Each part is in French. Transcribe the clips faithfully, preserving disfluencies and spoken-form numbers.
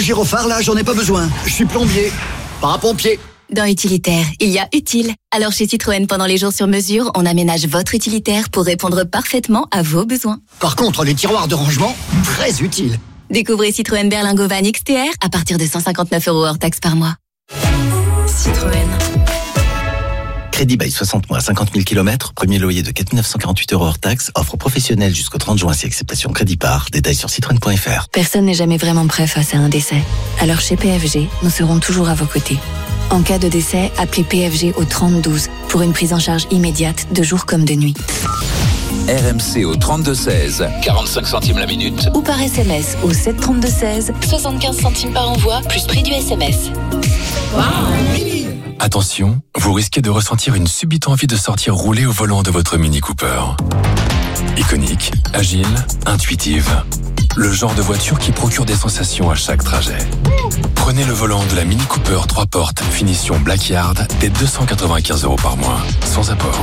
gyrophare, là, j'en ai pas besoin. Je suis plombier, parapompier. Dans utilitaire, il y a utile. Alors chez Citroën, pendant les jours sur mesure, on aménage votre utilitaire pour répondre parfaitement à vos besoins. Par contre, les tiroirs de rangement, très utiles. Découvrez Citroën Berlingo Van X T R à partir de cent cinquante-neuf euros hors taxe par mois. Citroën. Crédit bail soixante mois, cinquante mille kilomètres, premier loyer de quatre mille neuf cent quarante-huit euros hors taxe, offre professionnelle jusqu'au trente juin si acceptation crédit par. Détails sur citroën point f r. Personne n'est jamais vraiment prêt face à un décès. Alors chez P F G, nous serons toujours à vos côtés. En cas de décès, appelez P F G au trente douze pour une prise en charge immédiate de jour comme de nuit. R M C au trente-deux seize, quarante-cinq centimes la minute. Ou par S M S au sept trente-deux seize, soixante-quinze centimes par envoi, plus prix du S M S. Wow. Attention, vous risquez de ressentir une subite envie de sortir rouler au volant de votre Mini Cooper. Iconique, agile, intuitive. Le genre de voiture qui procure des sensations à chaque trajet. Prenez le volant de la Mini Cooper trois portes, finition Blackyard, dès deux cent quatre-vingt-quinze euros par mois, sans apport.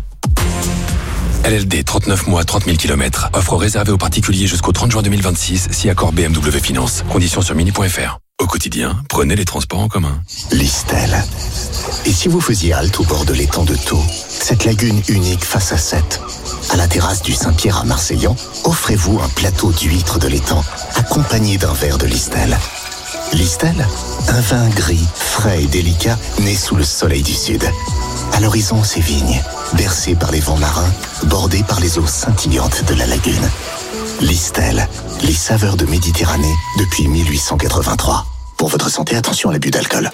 L L D trente-neuf mois, trente mille kilomètres. Offre réservée aux particuliers jusqu'au trente juin deux mille vingt-six, si accord B M W Finance. Conditions sur mini point f r. Au quotidien, prenez les transports en commun. Listel. Et si vous faisiez halte au bord de l'étang de Thau, cette lagune unique face à Sète, à la terrasse du Saint-Pierre à Marseillan, offrez-vous un plateau d'huîtres de l'étang, accompagné d'un verre de Listel. Listel, un vin gris, frais et délicat, né sous le soleil du sud. À l'horizon, ces vignes, bercées par les vents marins, bordées par les eaux scintillantes de la lagune. Listel, les saveurs de Méditerranée depuis mille huit cent quatre-vingt-trois. Pour votre santé, attention à l'abus d'alcool.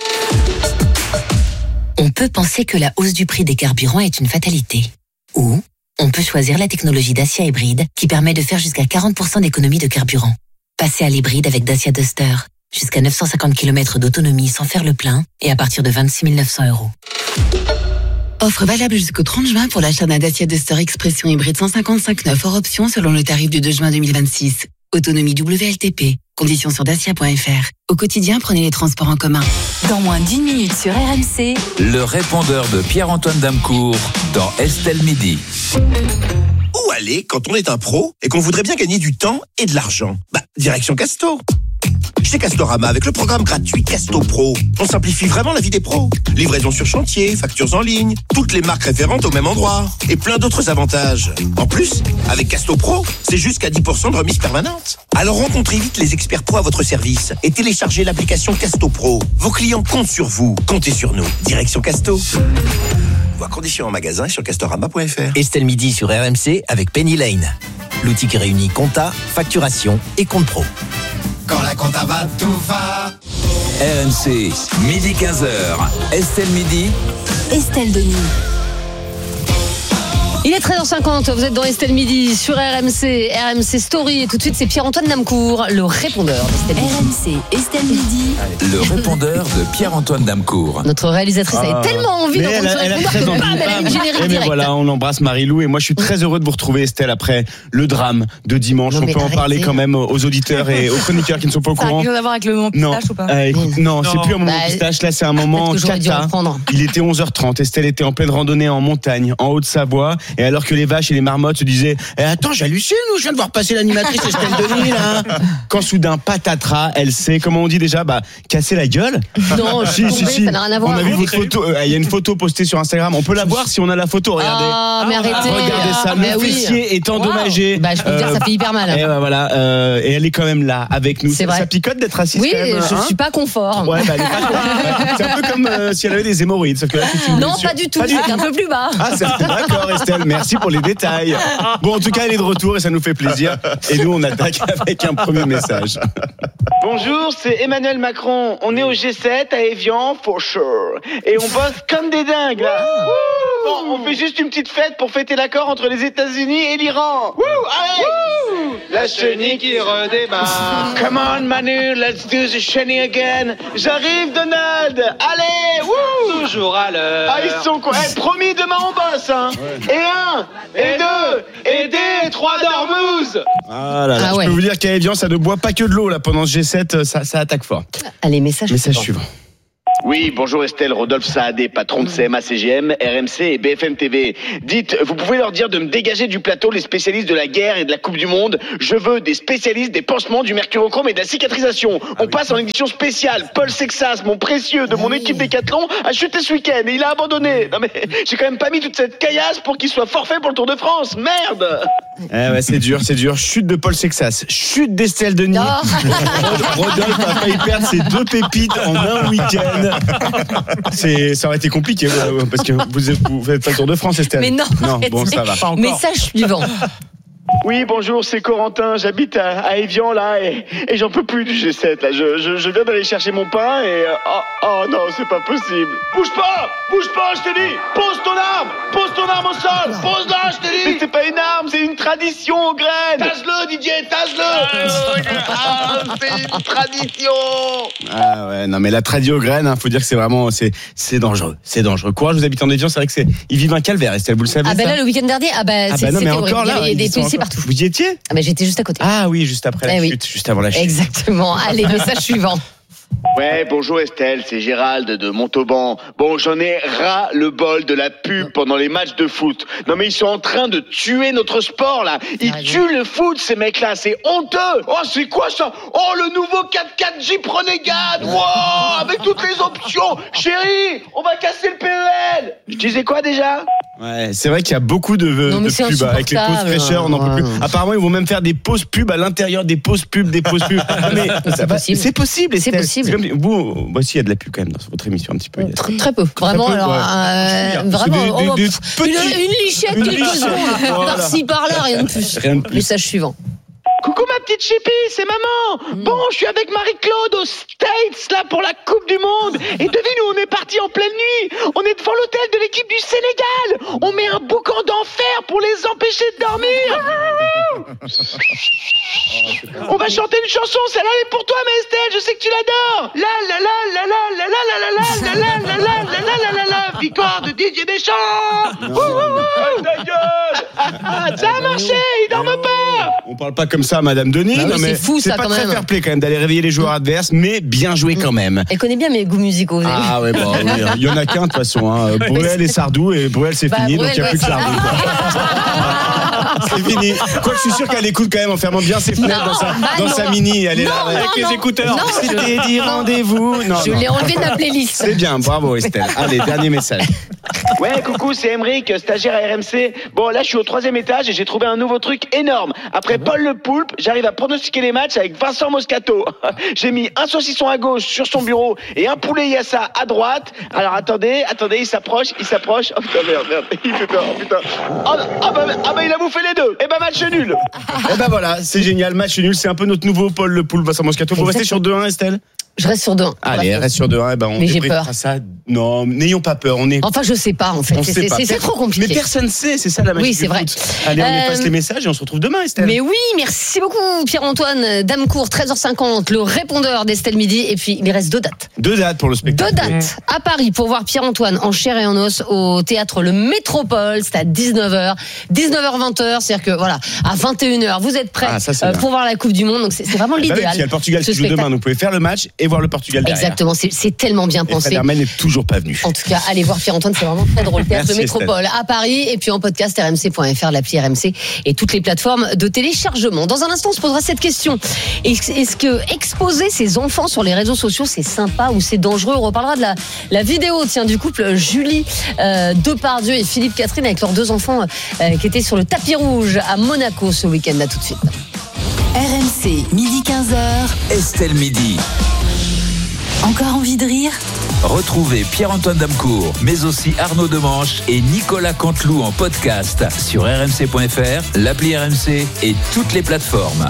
On peut penser que la hausse du prix des carburants est une fatalité. Ou on peut choisir la technologie Dacia Hybride qui permet de faire jusqu'à quarante pour cent d'économie de carburant. Passez à l'hybride avec Dacia Duster. Jusqu'à neuf cent cinquante kilomètres d'autonomie sans faire le plein et à partir de vingt-six mille neuf cents euros. Offre valable jusqu'au trente juin pour l'achat d'un Dacia Duster Expression hybride cent cinquante-cinq neuf hors option selon le tarif du deux juin deux mille vingt-six. Autonomie W L T P. Conditions sur dacia point f r. Au quotidien, prenez les transports en commun. Dans moins d'une minute sur R M C, Le répondeur de Pierre-Antoine Damecourt dans Estelle Midi. Où aller quand on est un pro et qu'on voudrait bien gagner du temps et de l'argent? Bah, direction Casto. Chez Castorama, avec le programme gratuit Casto Pro, on simplifie vraiment la vie des pros. Livraison sur chantier, factures en ligne, toutes les marques référentes au même endroit et plein d'autres avantages. En plus, avec Casto Pro, c'est jusqu'à dix pour cent de remise permanente. Alors rencontrez vite les experts pro à votre service et téléchargez l'application Casto Pro. Vos clients comptent sur vous, comptez sur nous. Direction Casto. Voir conditions en magasin sur castorama point f r. Estelle Midi sur R M C avec Penny Lane. L'outil qui réunit compta, facturation et compte pro. Quand la compta va, tout va. R M C, midi quinze heures. Estelle Midi. Estelle Denis. Il est treize heures cinquante, vous êtes dans Estelle Midi sur R M C, R M C Story. Et tout de suite, c'est Pierre-Antoine Damecourt, le répondeur d'Estelle Midi. R M C, Estelle Midi. Le répondeur de Pierre-Antoine Damecourt. Notre réalisatrice Ah. avait tellement envie Mais d'entendre elle, ce elle a répondeur très que envie. bam, elle a eu le générique Et mais direct. voilà, on embrasse Marie-Lou et moi je suis très heureux de vous retrouver Estelle après le drame de dimanche. Non, on mais peut en arrêtez. parler quand même aux auditeurs et aux chroniqueurs qui ne sont pas au Ça a courant. quelque chose à voir avec le moment Non, pistache ou pas? euh, écoute, non, c'est plus un moment Bah, pistache, là c'est un moment peut-être que j'aurais dû cata. reprendre. Il était onze heures trente, Estelle était en pleine randonnée en montagne, en Haute-Savoie, et alors que les vaches et les marmottes se disaient eh, attends, j'hallucine ou je viens de voir passer l'animatrice Estelle Denis là. Quand soudain, patatras, elle sait, comment on dit déjà, bah, casser la gueule. Non, je suis si, si, tombée, si. ça n'a rien à voir. On a vu votre photo, euh, il y a une photo postée sur Instagram, on peut la voir si on a la photo, regardez. Ah, mais arrêtez. Regardez ça, Ah, mais le oui. fessier est Wow. endommagé. Bah, je peux vous dire, ça fait hyper mal. Et bah, voilà, euh, et elle est quand même là avec nous. C'est Ça, vrai. ça picote d'être assise. Oui, quand même, je hein suis pas confort. Ouais, bah, elle est pas ouais. C'est un peu comme euh, si elle avait des hémorroïdes, sauf que là c'est une Non, blessure. pas du tout, Pas c'est un peu plus bas. Ah, c'est d'accord, Estelle. Merci pour les détails. Bon, en tout cas, elle est de retour et ça nous fait plaisir. Et nous, on attaque avec un premier message. Bonjour, c'est Emmanuel Macron. On est au G sept à Évian, for sure. Et on bosse comme des dingues, là. Bon, on fait juste une petite fête pour fêter l'accord entre les États-Unis et l'Iran. Wouh, allez. La chenille qui redémarre. Come on, Manu, let's do the chenille again. J'arrive, Donald. Allez, wouh. Toujours à l'heure. Ah, ils sont quoi? Eh, promis, demain on bosse, hein. Et un, et deux, et des, et trois dormeuses. Ah là là, Ah je ouais. peux vous dire qu'à Évian, ça ne boit pas que de l'eau, là, pendant ce G sept, ça, ça attaque fort. Allez, message. Message suivant. suivant. Oui, bonjour Estelle, Rodolphe Saadé, patron de C M A C G M, R M C et B F M T V. Dites, vous pouvez leur dire de me dégager du plateau les spécialistes de la guerre et de la Coupe du Monde. Je veux des spécialistes des pansements, du mercurochrome et de la cicatrisation. On passe en édition spéciale. Paul Sexas, mon précieux de mon équipe Décathlon, a chuté ce week-end et il a abandonné. Non mais, j'ai quand même pas mis toute cette caillasse pour qu'il soit forfait pour le Tour de France. Merde! Eh ouais, c'est dur, c'est dur. Chute de Paul Sexas, chute d'Estelle Denis. Rodolphe a failli perdre ses deux pépites en un week-end. C'est, ça aurait été compliqué parce que vous êtes, vous faites pas le Tour de France, Estelle. Mais non, non bon, ça va. Message suivant. Oui, bonjour, c'est Corentin, j'habite à, à Évian là et, et j'en peux plus du G sept là, je, je, je viens d'aller chercher mon pain et... Euh, oh, oh non, c'est pas possible. Bouge pas, bouge pas, je te dis, pose ton arme, pose ton arme au sol, pose-la, je te dis. Mais c'est pas une arme, c'est une tradition aux graines. Tâche-le Didier, tâche-le. Ah, c'est une tradition. Ah ouais, non mais la tradition aux graines, hein, faut dire que c'est vraiment, c'est, c'est dangereux, c'est dangereux. Courage, vous habitez en Évian, c'est vrai que c'est, ils vivent un calvaire, Estelle, vous le savez. Ah ben ça là, le week-end dernier, ah ben ah c'est, bah non, mais c'était encore horrible. là, Il y avait des policiers partout. Vous y étiez? Ah ben j'étais juste à côté. Ah oui, juste après la eh chute, oui. juste avant la chute. Exactement. Allez, message suivant. Ouais, bonjour Estelle, c'est Gérald de Montauban. Bon, j'en ai ras le bol de la pub pendant les matchs de foot. Non mais ils sont en train de tuer notre sport là. Ils ah, tuent oui. le foot ces mecs-là, c'est honteux. Oh, c'est quoi ça? Oh, le nouveau quatre quatre Jeep Renegade. Wow, avec toutes les options. Chérie, on va casser le P E L. Je disais quoi déjà? Ouais, c'est vrai qu'il y a beaucoup de, non, de pubs avec les pauses fraîcheurs, on n'en peut plus. Apparemment, ils vont même faire des pauses pubs à l'intérieur des pauses pubs, des pauses pubs. Mais c'est possible. C'est possible, c'est possible. Comme, vous, moi aussi, il y a de la pub quand même dans votre émission un petit peu. Très, très peu. Vraiment, alors, ouais. euh, vraiment, des, des, des petits, une, une lichette, une quelques secondes, voilà. Par-ci, par-là, rien de plus. Rien de plus. Message suivant. Coucou ma petite Chippy, c'est maman. Bon, je suis avec Marie-Claude aux States là pour la Coupe du Monde. Et devine où on est parti en pleine nuit. On est devant l'hôtel de l'équipe du Sénégal. On met un boucan d'enfer pour les empêcher de dormir. On va chanter une chanson, celle-là elle est pour toi, mais Estelle, je sais que tu l'adores. La la la la la la la la la la la la la la la la la. Victoire de Didier Deschamps. Ta gueule. Ça a marché, il dorment pas. On parle pas comme ça, Madame Denis. Bah oui, non, mais c'est fou, c'est ça, pas quand très même. fair play quand même d'aller réveiller les joueurs adverses, mais bien joué quand même. Elle connaît bien mes goûts musicaux. Vous ah ouais, bon, oui, il y en a qu'un de toute façon. Hein. Bruel et Sardou, et Bruel c'est bah, fini, Bruel, donc il n'y a ouais, plus que Sardou. C'est fini. Quoi que je suis sûr qu'elle écoute quand même en fermant bien ses fenêtres non, dans, sa, bah dans sa mini. Elle est non, là non, avec non, les écouteurs. C'était dit rendez-vous. Non, je non. l'ai enlevé de la playlist. C'est bien, bravo Estelle. Allez, dernier message. Ouais, coucou, c'est Emeric, stagiaire à R M C. Bon, là, je suis au troisième étage et j'ai trouvé un nouveau truc énorme. Après Paul Le Poulpe, j'arrive à pronostiquer les matchs avec Vincent Moscato. J'ai mis un saucisson à gauche sur son bureau et un poulet yassa à droite. Alors, attendez, attendez, il s'approche, il s'approche. Oh putain, merde, merde, il fait peur, oh putain. Oh, ah, bah, ah bah, il a bouffé les deux. Eh bah, match nul. Eh bah, voilà, c'est génial, match nul. C'est un peu notre nouveau Paul Le Poulpe, Vincent Moscato. Vous restez sur deux un, Estelle? Je reste sur deux un. Allez, reste sur deux un. Eh ben, on mais j'ai peur. Ça. Non, n'ayons pas peur. On est. Enfin, je sais pas en fait. C'est, c'est, c'est, c'est trop compliqué. Mais personne sait. C'est ça la magie. Oui, c'est vrai. Allez, on euh... efface les messages et on se retrouve demain, Estelle. Mais oui, merci beaucoup, Pierre-Antoine Damecourt, treize heures cinquante, le répondeur d'Estelle Midi. Et puis, il reste deux dates. Deux dates pour le spectacle. Deux dates à Paris pour voir Pierre-Antoine en chair et en os au théâtre Le Métropole. C'est à dix-neuf heures. dix-neuf heures vingt heures. C'est-à-dire que voilà, à vingt et une heures, vous êtes prêts ah, ça, euh, pour voir la Coupe du Monde. Donc, c'est, c'est vraiment l'idéal. Bah oui, il y a le Portugal qui joue demain. Donc, vous pouvez faire le match et voir le Portugal derrière. Exactement, c'est, c'est tellement bien pensé. Et Fred n'est toujours pas venu. En tout cas, allez voir Pierre-Antoine, c'est vraiment très drôle. Théâtre de Métropole à Paris et puis en podcast r m c point f r, l'appli R M C et toutes les plateformes de téléchargement. Dans un instant, on se posera cette question. Est-ce que exposer ses enfants sur les réseaux sociaux, c'est sympa ou c'est dangereux? On reparlera de la, la vidéo tiens, du couple Julie euh, Depardieu et Philippe Catherine avec leurs deux enfants euh, qui étaient sur le tapis rouge à Monaco ce week-end. À tout de suite. R M C, midi quinze heures. Estelle Midi. Encore envie de rire? Retrouvez Pierre-Antoine Damecourt, mais aussi Arnaud Demanche et Nicolas Canteloup en podcast sur r m c point f r, l'appli R M C et toutes les plateformes.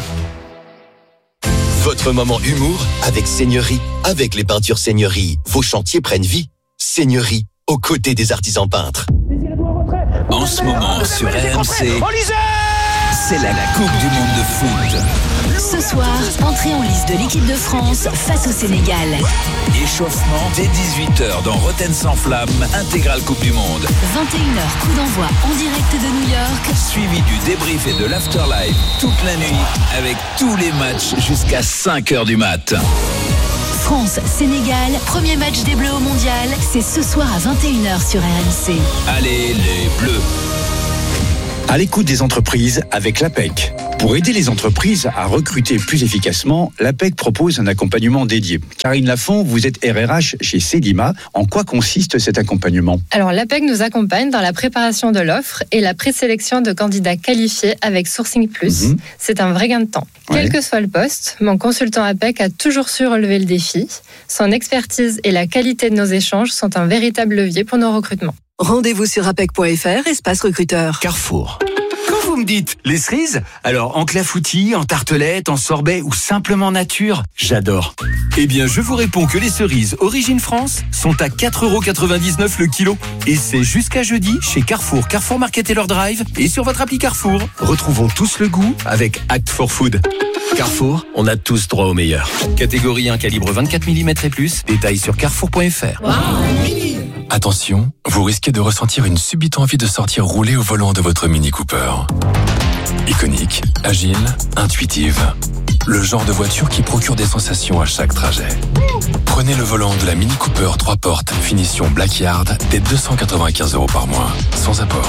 Votre moment humour avec Seigneurie. Avec les peintures Seigneurie, vos chantiers prennent vie. Seigneurie, aux côtés des artisans peintres. En ce moment sur R M C, c'est la, la Coupe du Monde de foot. Ce soir, entrée en lice de l'équipe de France face au Sénégal. Échauffement dès dix-huit heures dans Rotten sans flamme, intégrale Coupe du Monde. vingt et une heures, coup d'envoi en direct de New York. Suivi du débrief et de l'afterlife toute la nuit avec tous les matchs jusqu'à cinq heures du mat. France-Sénégal, premier match des Bleus au Mondial, c'est ce soir à vingt et une heures sur R M C. Allez les Bleus. À l'écoute des entreprises avec l'A P E C. Pour aider les entreprises à recruter plus efficacement, l'A P E C propose un accompagnement dédié. Karine Lafont, vous êtes R R H chez Cedima. En quoi consiste cet accompagnement ? Alors, l'A P E C nous accompagne dans la préparation de l'offre et la présélection de candidats qualifiés avec Sourcing Plus. Mmh. C'est un vrai gain de temps. Ouais. Quel que soit le poste, mon consultant A P E C a toujours su relever le défi. Son expertise et la qualité de nos échanges sont un véritable levier pour nos recrutements. Rendez-vous sur apec point f r, espace recruteur. Carrefour. Quand vous me dites les cerises, alors en clafoutis, en tartelette, en sorbet ou simplement nature, j'adore. Eh bien, je vous réponds que les cerises Origine France sont à quatre euros quatre-vingt-dix-neuf le kilo. Et c'est jusqu'à jeudi chez Carrefour, Carrefour Market et leur Drive et sur votre appli Carrefour. Retrouvons tous le goût avec Act for Food. Carrefour, on a tous droit au meilleur. Catégorie un, calibre vingt-quatre millimètres et plus. Détails sur carrefour point f r. Wow. Attention, vous risquez de ressentir une subite envie de sortir rouler au volant de votre Mini Cooper. Iconique, agile, intuitive. Le genre de voiture qui procure des sensations à chaque trajet. Prenez le volant de la Mini Cooper trois portes, finition Black Yard, dès deux cent quatre-vingt-quinze euros par mois, sans apport.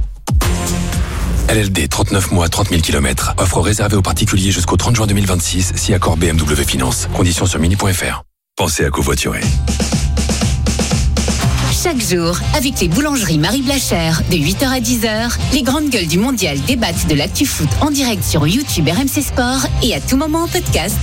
L L D, trente-neuf mois, trente mille kilomètres. Offre réservée aux particuliers jusqu'au trente juin deux mille vingt-six, si accord B M W Finance. Conditions sur mini point f r. Pensez à covoiturer. Chaque jour, avec les boulangeries Marie Blachère, de huit heures à dix heures, les grandes gueules du mondial débattent de l'actu foot en direct sur YouTube R M C Sport et à tout moment en podcast.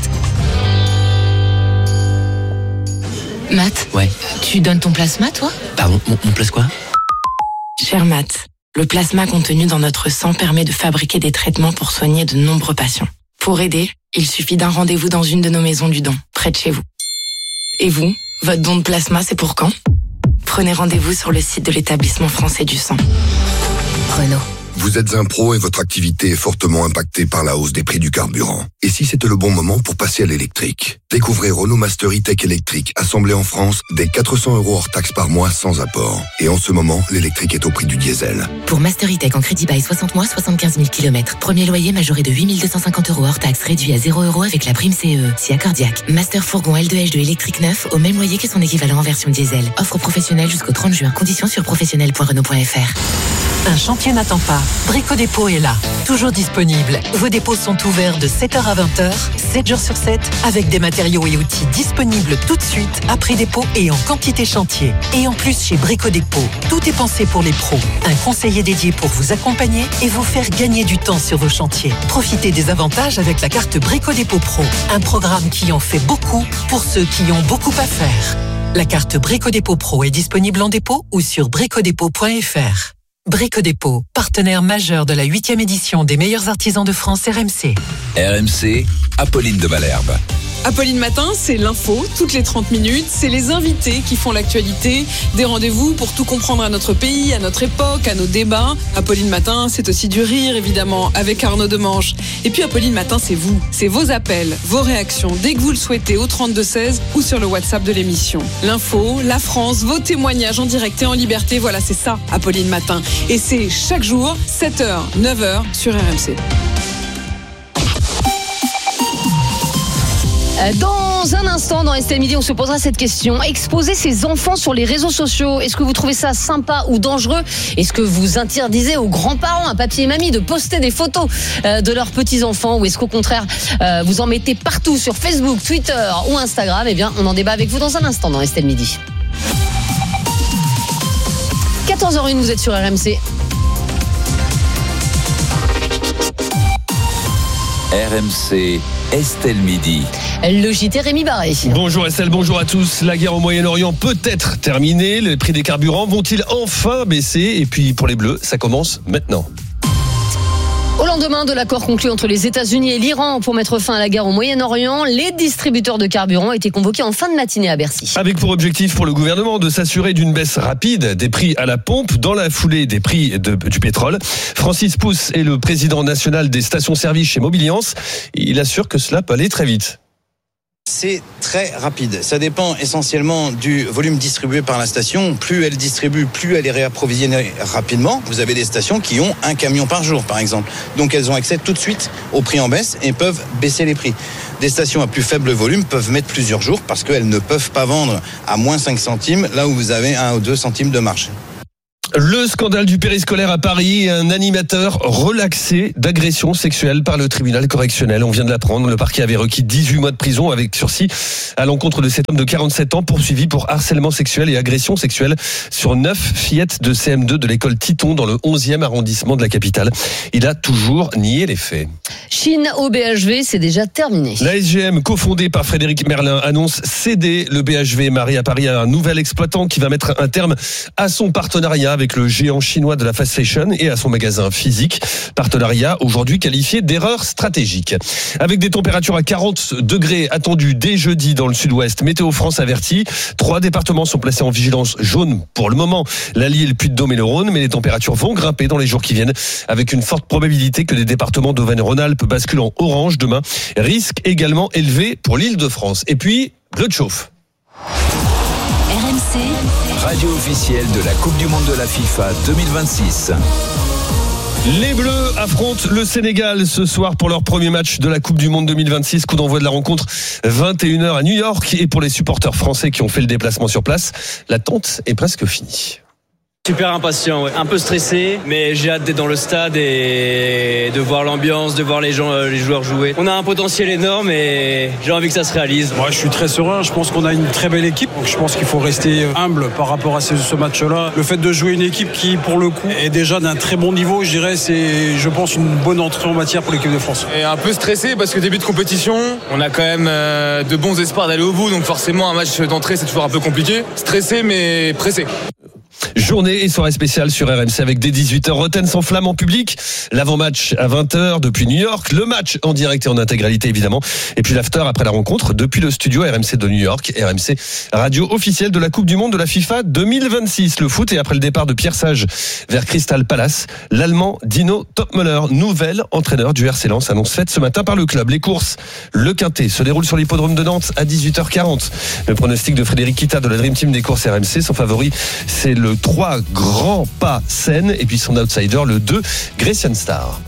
Matt, ouais. Tu donnes ton plasma, toi ? Pardon, mon, mon place quoi ? Cher Matt, le plasma contenu dans notre sang permet de fabriquer des traitements pour soigner de nombreux patients. Pour aider, il suffit d'un rendez-vous dans une de nos maisons du don, près de chez vous. Et vous, votre don de plasma, c'est pour quand ? Prenez rendez-vous sur le site de l'établissement français du sang. Renault. Vous êtes un pro et votre activité est fortement impactée par la hausse des prix du carburant. Et si c'était le bon moment pour passer à l'électrique ? Découvrez Renault Master E-Tech électrique, assemblé en France, dès quatre cents euros hors taxe par mois sans apport. Et en ce moment, l'électrique est au prix du diesel. Pour Master E-Tech en crédit bail soixante mois, soixante-quinze mille kilomètres. Premier loyer majoré de huit mille deux cent cinquante euros hors taxe, réduit à zéro euros avec la prime C E E. Si accordiaque. Master Fourgon L deux H deux électrique neuf au même loyer que son équivalent en version diesel. Offre professionnelle jusqu'au trente juin. Conditions sur professionnel point renault point f r. Un chantier n'attend pas. Brico Dépôt est là, toujours disponible. Vos dépôts sont ouverts de sept heures à vingt heures, sept jours sur sept, avec des matériaux et outils disponibles tout de suite, après dépôt et en quantité chantier. Et en plus, chez Brico Dépôt, tout est pensé pour les pros. Un conseiller dédié pour vous accompagner et vous faire gagner du temps sur vos chantiers. Profitez des avantages avec la carte Brico Dépôt Pro, un programme qui en fait beaucoup pour ceux qui ont beaucoup à faire. La carte Brico Dépôt Pro est disponible en dépôt ou sur brico dépôt point f r. Brico Dépôt, partenaire majeur de la huitième édition des meilleurs artisans de France R M C. R M C, Apolline de Malherbe. Apolline Matin, c'est l'info, toutes les trente minutes, c'est les invités qui font l'actualité, des rendez-vous pour tout comprendre à notre pays, à notre époque, à nos débats. Apolline Matin, c'est aussi du rire, évidemment, avec Arnaud Demanche. Et puis Apolline Matin, c'est vous, c'est vos appels, vos réactions, dès que vous le souhaitez, au trente-deux seize ou sur le WhatsApp de l'émission. L'info, la France, vos témoignages en direct et en liberté, voilà, c'est ça, Apolline Matin. Et c'est chaque jour, sept heures, neuf heures, sur R M C. Dans un instant, dans Estelle Midi, on se posera cette question. Exposer ses enfants sur les réseaux sociaux, est-ce que vous trouvez ça sympa ou dangereux ? Est-ce que vous interdisez aux grands-parents, à papier et mamie, de poster des photos de leurs petits-enfants ? Ou est-ce qu'au contraire, vous en mettez partout sur Facebook, Twitter ou Instagram ? Eh bien, on en débat avec vous dans un instant dans Estelle Midi. quatorze heures zéro un, vous êtes sur R M C. R M C, Estelle Midi. Le J T Rémi Barré. Bonjour Estelle, bonjour à tous. La guerre au Moyen-Orient peut être terminée. Les prix des carburants vont-ils enfin baisser ? Et puis pour les Bleus, ça commence maintenant. Au lendemain de l'accord conclu entre les États-Unis et l'Iran pour mettre fin à la guerre au Moyen-Orient, les distributeurs de carburant ont été convoqués en fin de matinée à Bercy. Avec pour objectif pour le gouvernement de s'assurer d'une baisse rapide des prix à la pompe dans la foulée des prix de, du pétrole. Francis Pousse est le président national des stations-service chez Mobiliance. Il assure que cela peut aller très vite. C'est très rapide. Ça dépend essentiellement du volume distribué par la station. Plus elle distribue, plus elle est réapprovisionnée rapidement. Vous avez des stations qui ont un camion par jour, par exemple. Donc elles ont accès tout de suite au prix en baisse et peuvent baisser les prix. Des stations à plus faible volume peuvent mettre plusieurs jours parce qu'elles ne peuvent pas vendre à moins cinq centimes, là où vous avez un ou deux centimes de marge. Le scandale du périscolaire à Paris, un animateur relaxé d'agression sexuelle par le tribunal correctionnel. On vient de l'apprendre, le parquet avait requis dix-huit mois de prison avec sursis à l'encontre de cet homme de quarante-sept ans poursuivi pour harcèlement sexuel et agression sexuelle sur neuf fillettes de C M deux de l'école Titon dans le onzième arrondissement de la capitale. Il a toujours nié les faits. Chine au B H V, c'est déjà terminé. La S G M, cofondée par Frédéric Merlin, annonce céder le B H V Marie à Paris à un nouvel exploitant qui va mettre un terme à son partenariat avec le géant chinois de la fast fashion et à son magasin physique. Partenariat aujourd'hui qualifié d'erreur stratégique. Avec des températures à quarante degrés attendues dès jeudi dans le sud-ouest, Météo France avertit. Trois départements sont placés en vigilance jaune pour le moment. L'Allier, le Puy-de-Dôme et le Rhône, mais les températures vont grimper dans les jours qui viennent avec une forte probabilité que les départements d'Auvergne-Rhône-Alpes basculent en orange demain. Risque également élevé pour l'Île-de-France. Et puis, bleu de chauffe. R M C, radio officielle de la Coupe du Monde de la FIFA deux mille vingt-six. Les Bleus affrontent le Sénégal ce soir pour leur premier match de la Coupe du Monde deux mille vingt-six. Coup d'envoi de la rencontre vingt et une heures à New York. Et pour les supporters français qui ont fait le déplacement sur place, l'attente est presque finie. Super impatient, ouais. Un peu stressé, mais j'ai hâte d'être dans le stade et de voir l'ambiance, de voir les gens, les joueurs jouer. On a un potentiel énorme et j'ai envie que ça se réalise. Moi, je suis très serein. Je pense qu'on a une très belle équipe. Donc, je pense qu'il faut rester humble par rapport à ce, ce match-là. Le fait de jouer une équipe qui, pour le coup, est déjà d'un très bon niveau, je dirais, c'est, je pense, une bonne entrée en matière pour l'équipe de France. Et un peu stressé parce que début de compétition, on a quand même euh, de bons espoirs d'aller au bout. Donc forcément, un match d'entrée, c'est toujours un peu compliqué. Stressé, mais pressé. Journée et soirée spéciale sur R M C avec dès dix-huit heures Rotten sans flamme en public, l'avant-match à vingt heures depuis New York, le match en direct et en intégralité évidemment, et puis l'after après la rencontre depuis le studio R M C de New York, R M C radio officielle de la Coupe du Monde de la FIFA deux mille vingt-six. Le foot, et après le départ de Pierre Sage vers Crystal Palace, l'Allemand Dino Topmöller, nouvel entraîneur du R C Lens, annonce faite ce matin par le club. Les courses, le Quintet se déroule sur l'hippodrome de Nantes à dix-huit heures quarante. Le pronostic de Frédéric Kita de la Dream Team des courses R M C, son favori c'est le trois Grand Pas Seine, et puis son outsider le deux Grecian Star.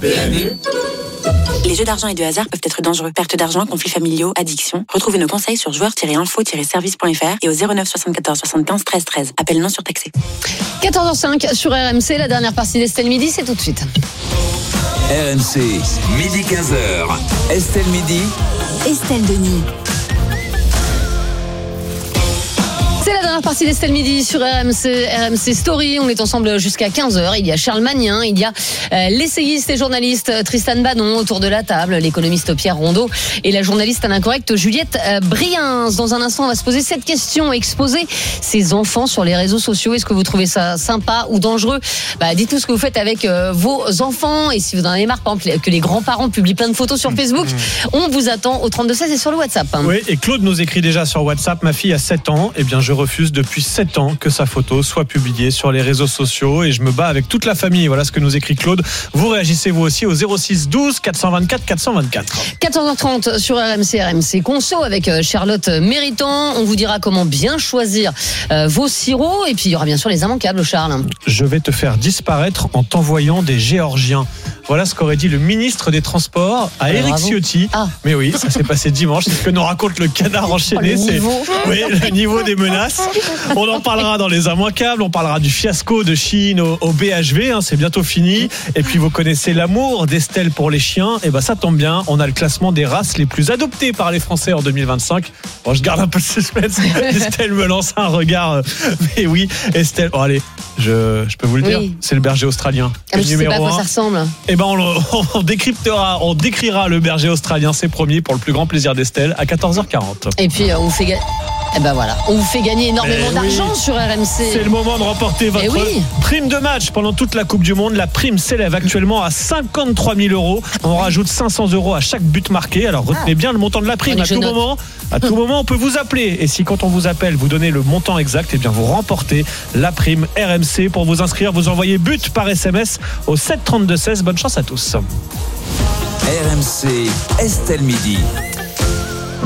Les jeux d'argent et de hasard peuvent être dangereux. Perte d'argent, conflits familiaux, addiction. Retrouvez nos conseils sur joueurs tiret info tiret service point f r et au zéro neuf soixante-quatorze soixante-quinze treize treize. Appel non surtaxé. quatorze heures cinq sur R M C, la dernière partie d'Estelle Midi, c'est tout de suite. R M C, midi quinze heures. Estelle Midi. Estelle Denis. C'est la dernière partie d'Estelle Midi sur R M C, R M C Story. On est ensemble jusqu'à quinze heures. Il y a Charles Magnin, il y a euh, l'essayiste et journaliste euh, Tristan Banon autour de la table, l'économiste Pierre Rondeau et la journaliste à l'incorrect Juliette euh, Briens. Dans un instant, on va se poser cette question. Exposer ses enfants sur les réseaux sociaux, est-ce que vous trouvez ça sympa ou dangereux? Bah, dites-nous ce que vous faites avec euh, vos enfants. Et si vous en avez marre, par exemple, que les grands-parents publient plein de photos sur Facebook, on vous attend au trente-deux seize et sur le WhatsApp. Hein. Oui, et Claude nous écrit déjà sur WhatsApp: ma fille a sept ans, eh bien je refuse depuis sept ans que sa photo soit publiée sur les réseaux sociaux et je me bats avec toute la famille. Voilà ce que nous écrit Claude. Vous réagissez vous aussi au zéro six douze quatre cent vingt-quatre quatre cent vingt-quatre. quatorze heures trente sur R M C, R M C Conso avec Charlotte Méritant. On vous dira comment bien choisir euh, vos sirops, et puis il y aura bien sûr les immanquables, Charles. Je vais te faire disparaître en t'envoyant des Géorgiens. Voilà ce qu'aurait dit le ministre des Transports à ah, Éric Ciotti. Ah. Mais oui, ça s'est passé dimanche. C'est ce que nous raconte le Canard enchaîné. Oh, le, niveau. C'est, oui, le niveau des menaces. On en parlera dans les immanquables. On parlera du fiasco de Chine au, au B H V. Hein, c'est bientôt fini. Et puis vous connaissez l'amour d'Estelle pour les chiens. Et ben ça tombe bien. On a le classement des races les plus adoptées par les Français en deux mille vingt-cinq. Bon, je garde un peu de suspense. Estelle me lance un regard. Mais oui, Estelle. Oh, allez, je, je peux vous le dire. Oui. C'est le berger australien. Ah, je sais pas à quoi ça ressemble. Et ben on, on, on décryptera, on décrira le berger australien. C'est promis, pour le plus grand plaisir d'Estelle à quatorze heures quarante. Et puis on vous fait gagner. Eh ben voilà, on vous fait gagner énormément oui, d'argent sur R M C. C'est le moment de remporter votre oui. prime de match pendant toute la Coupe du Monde. La prime s'élève actuellement à cinquante-trois mille euros. On rajoute cinq cents euros à chaque but marqué. Alors retenez ah. bien le montant de la prime. À tout, moment, à tout moment, on peut vous appeler. Et si quand on vous appelle, vous donnez le montant exact, eh bien vous remportez la prime R M C. Pour vous inscrire, vous envoyez but par S M S au sept trente-deux seize. Bonne chance à tous. R M C, Estelle Midi.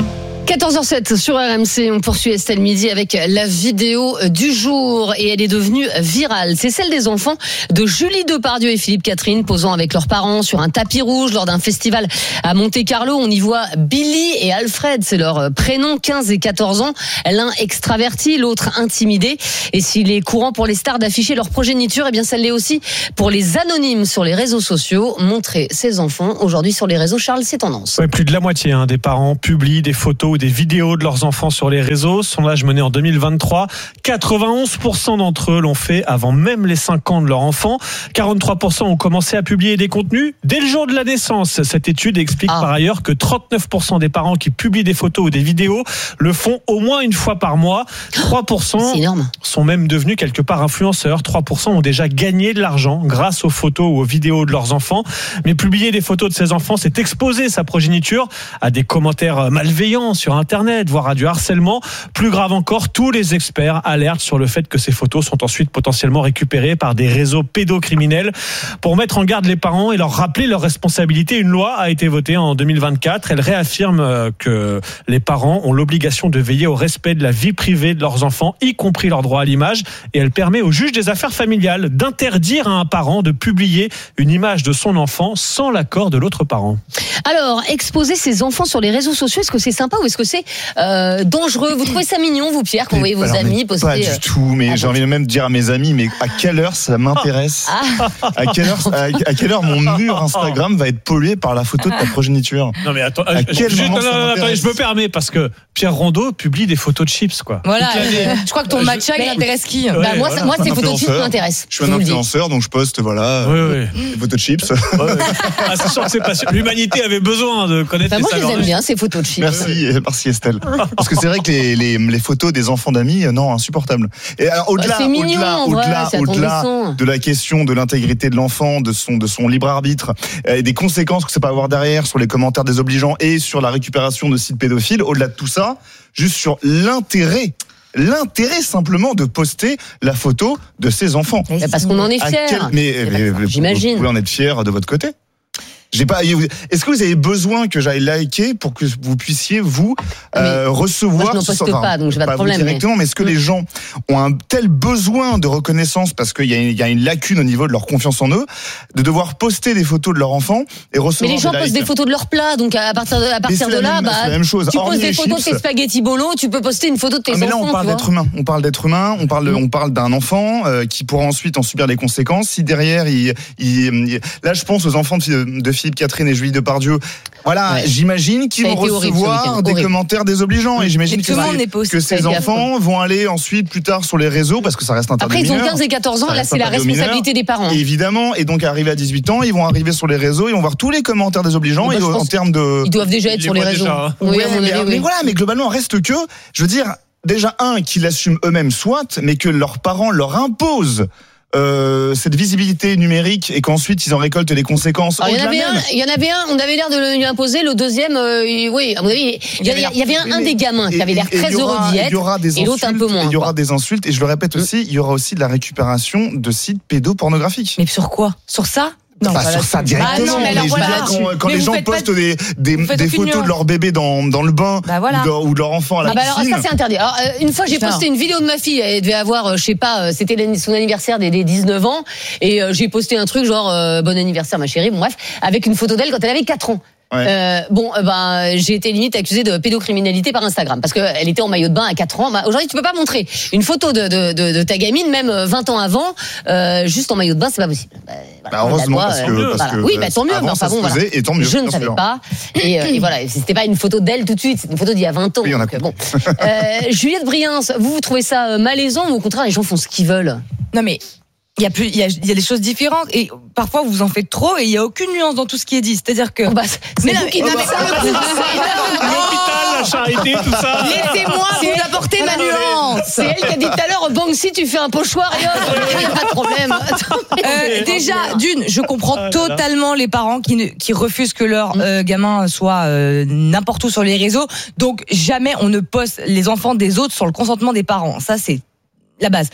quatorze heures zéro sept sur R M C, on poursuit Estelle Midi avec la vidéo du jour et elle est devenue virale. C'est celle des enfants de Julie Depardieu et Philippe Catherine posant avec leurs parents sur un tapis rouge lors d'un festival à Monte-Carlo. On y voit Billy et Alfred, c'est leur prénom, quinze et quatorze ans. L'un extraverti, l'autre intimidé. Et s'il est courant pour les stars d'afficher leur progéniture, eh bien ça l'est aussi pour les anonymes sur les réseaux sociaux. Montrer ses enfants aujourd'hui sur les réseaux, Charles, c'est tendance. Ouais, plus de la moitié hein, des parents publient des photos ou des vidéos de leurs enfants sur les réseaux. Sondage mené en deux mille vingt-trois, quatre-vingt-onze pour cent d'entre eux l'ont fait avant même les cinq ans de leur enfant. quarante-trois pour cent ont commencé à publier des contenus dès le jour de la naissance. Cette étude explique ah. par ailleurs que trente-neuf pour cent des parents qui publient des photos ou des vidéos le font au moins une fois par mois. trois pour cent sont même devenus quelque part influenceurs. trois pour cent ont déjà gagné de l'argent grâce aux photos ou aux vidéos de leurs enfants. Mais publier des photos de ses enfants, c'est exposer sa progéniture à des commentaires malveillants sur Internet, voire à du harcèlement. Plus grave encore, tous les experts alertent sur le fait que ces photos sont ensuite potentiellement récupérées par des réseaux pédocriminels. Pour mettre en garde les parents et leur rappeler leur responsabilité, une loi a été votée en deux mille vingt-quatre. Elle réaffirme que les parents ont l'obligation de veiller au respect de la vie privée de leurs enfants, y compris leur droit à l'image. Et elle permet au juge des affaires familiales d'interdire à un parent de publier une image de son enfant sans l'accord de l'autre parent. Alors, exposer ses enfants sur les réseaux sociaux, est-ce que c'est sympa ou est-ce que c'est euh, dangereux? Vous trouvez ça mignon, vous, Pierre, quand vous voyez vos alors, amis poster? Pas du tout, mais ah, j'ai envie de même dire à mes amis, mais à quelle heure ça m'intéresse? ah. à, quelle heure, à, à quelle heure mon mur Instagram va être pollué par la photo de ta progéniture? Non mais attends, à quel je, moment non, non, non, attendez, je me permets parce que Pierre Rondeau publie des photos de chips, quoi. Voilà, je crois que ton matcha il intéresse qui? Bah, ouais, moi, voilà. moi, ces photos de chips m'intéressent. Je suis un influenceur, donc je poste, voilà, oui, oui. des photos de chips. Ouais, ouais. Ah, c'est sûr que c'est pas sûr. L'humanité avait besoin de connaître bah, les moi, je les aime bien, ces photos de chips. Merci, merci Estelle. Parce que c'est vrai que les, les, les photos des enfants d'amis, non, insupportables. Et alors, au-delà, bah, mignon, au-delà, au-delà, vrai, au-delà de la question de l'intégrité de l'enfant, de son, de son libre arbitre, et des conséquences que ça peut avoir derrière sur les commentaires désobligeants et sur la récupération de sites pédophiles, au-delà de tout ça, juste sur l'intérêt l'intérêt simplement de poster la photo de ses enfants. Parce qu'on en est fiers. Quel... Mais, mais, mais j'imagine. Vous pouvez en être fiers de votre côté. J'ai pas. Est-ce que vous avez besoin que j'aille liker pour que vous puissiez vous euh, recevoir? Moi, je n'en poste enfin, pas, donc j'ai pas de problème. Directement, mais... mais est-ce que les gens ont un tel besoin de reconnaissance parce qu'il y a, une, il y a une lacune au niveau de leur confiance en eux, de devoir poster des photos de leurs enfants et recevoir? Mais les gens des postent likes. des photos de leurs plats, donc à partir de, à partir de là, même, bah, c'est la même chose. tu Hormis poses des photos chips, de tes spaghettis bolo, tu peux poster une photo de tes ah, mais enfants. Mais là, on parle d'être humain. On parle d'être humain. On parle, mmh. on parle d'un enfant euh, qui pourra ensuite en subir les conséquences. Si derrière, il, il, il... là, je pense aux enfants de, de Philippe Catherine et Julie Depardieu. Voilà, ouais. J'imagine qu'ils vont recevoir des horrible. commentaires désobligeants et j'imagine et que, que ces enfants vont aller ensuite plus tard sur les réseaux parce que ça reste interdit. Après, ils ont quinze et quatorze ans, là, c'est la responsabilité des parents. Évidemment, et donc arrivé à dix-huit ans, ils vont arriver sur les réseaux, ils vont voir tous les commentaires désobligeants et en termes de. Ils doivent déjà être sur les réseaux. Oui, mais voilà, mais globalement, reste que, je veux dire, déjà un, qu'ils l'assument eux-mêmes, soit, mais que leurs parents leur imposent. Euh, cette visibilité numérique et qu'ensuite ils en récoltent les conséquences. Il y en avait un, il y en avait un, on avait l'air de lui imposer. Le deuxième, euh, oui, à mon avis, il y, il y avait un, un des gamins qui avait l'air très heureux d'y être, et l'autre un peu moins. Il y aura des insultes et je le répète aussi, il y aura aussi de la récupération de sites pédopornographiques. Mais sur quoi? Sur ça? Non, pas sur ça directement. Ah non, mais alors, voilà, quand, quand les gens postent des, des, des photos de leur bébé dans, dans le bain bah voilà. ou, de, ou de leur enfant à la ah bah piscine. Alors ça c'est interdit. Alors, euh, une fois j'ai Putain. posté une vidéo de ma fille, elle devait avoir, euh, je sais pas, c'était son anniversaire des, des dix-neuf ans, et euh, j'ai posté un truc genre euh, bon anniversaire ma chérie, bon bref, avec une photo d'elle quand elle avait quatre ans. Ouais. Euh, bon, euh, ben, j'ai été limite accusée de pédocriminalité par Instagram parce qu'elle était en maillot de bain à quatre ans. Bah, aujourd'hui, tu peux pas montrer une photo de, de, de, de ta gamine, même vingt ans avant, euh, juste en maillot de bain, c'est pas possible. Bah, voilà, bah, heureusement, loi, parce que, euh, parce voilà. que oui, bah, tant mieux. Mais enfin bon, voilà. Et tant mieux, je ne savais sûr. pas. Et, euh, et voilà, c'était pas une photo d'elle tout de suite, c'était une photo d'il y a vingt ans. Oui, donc, bon. euh, Juliette Briens, vous, vous trouvez ça malaisant ou au contraire, les gens font ce qu'ils veulent? Non mais. Il y a plus, il y a, il y a des choses différentes et parfois vous en faites trop et il y a aucune nuance dans tout ce qui est dit. C'est-à-dire que. Oh bah, c'est mais vous qui n'avez pas l'hôpital, la charité, tout ça. Laissez-moi vous apporter ma nuance. C'est elle qui a dit tout à l'heure, Banksy, tu fais un pochoir et autres. Il n'y a pas de problème. Euh, déjà, d'une, je comprends totalement les parents qui, ne, qui refusent que leur euh, gamin soit euh, n'importe où sur les réseaux. Donc jamais on ne poste les enfants des autres sur le consentement des parents. Ça c'est la base.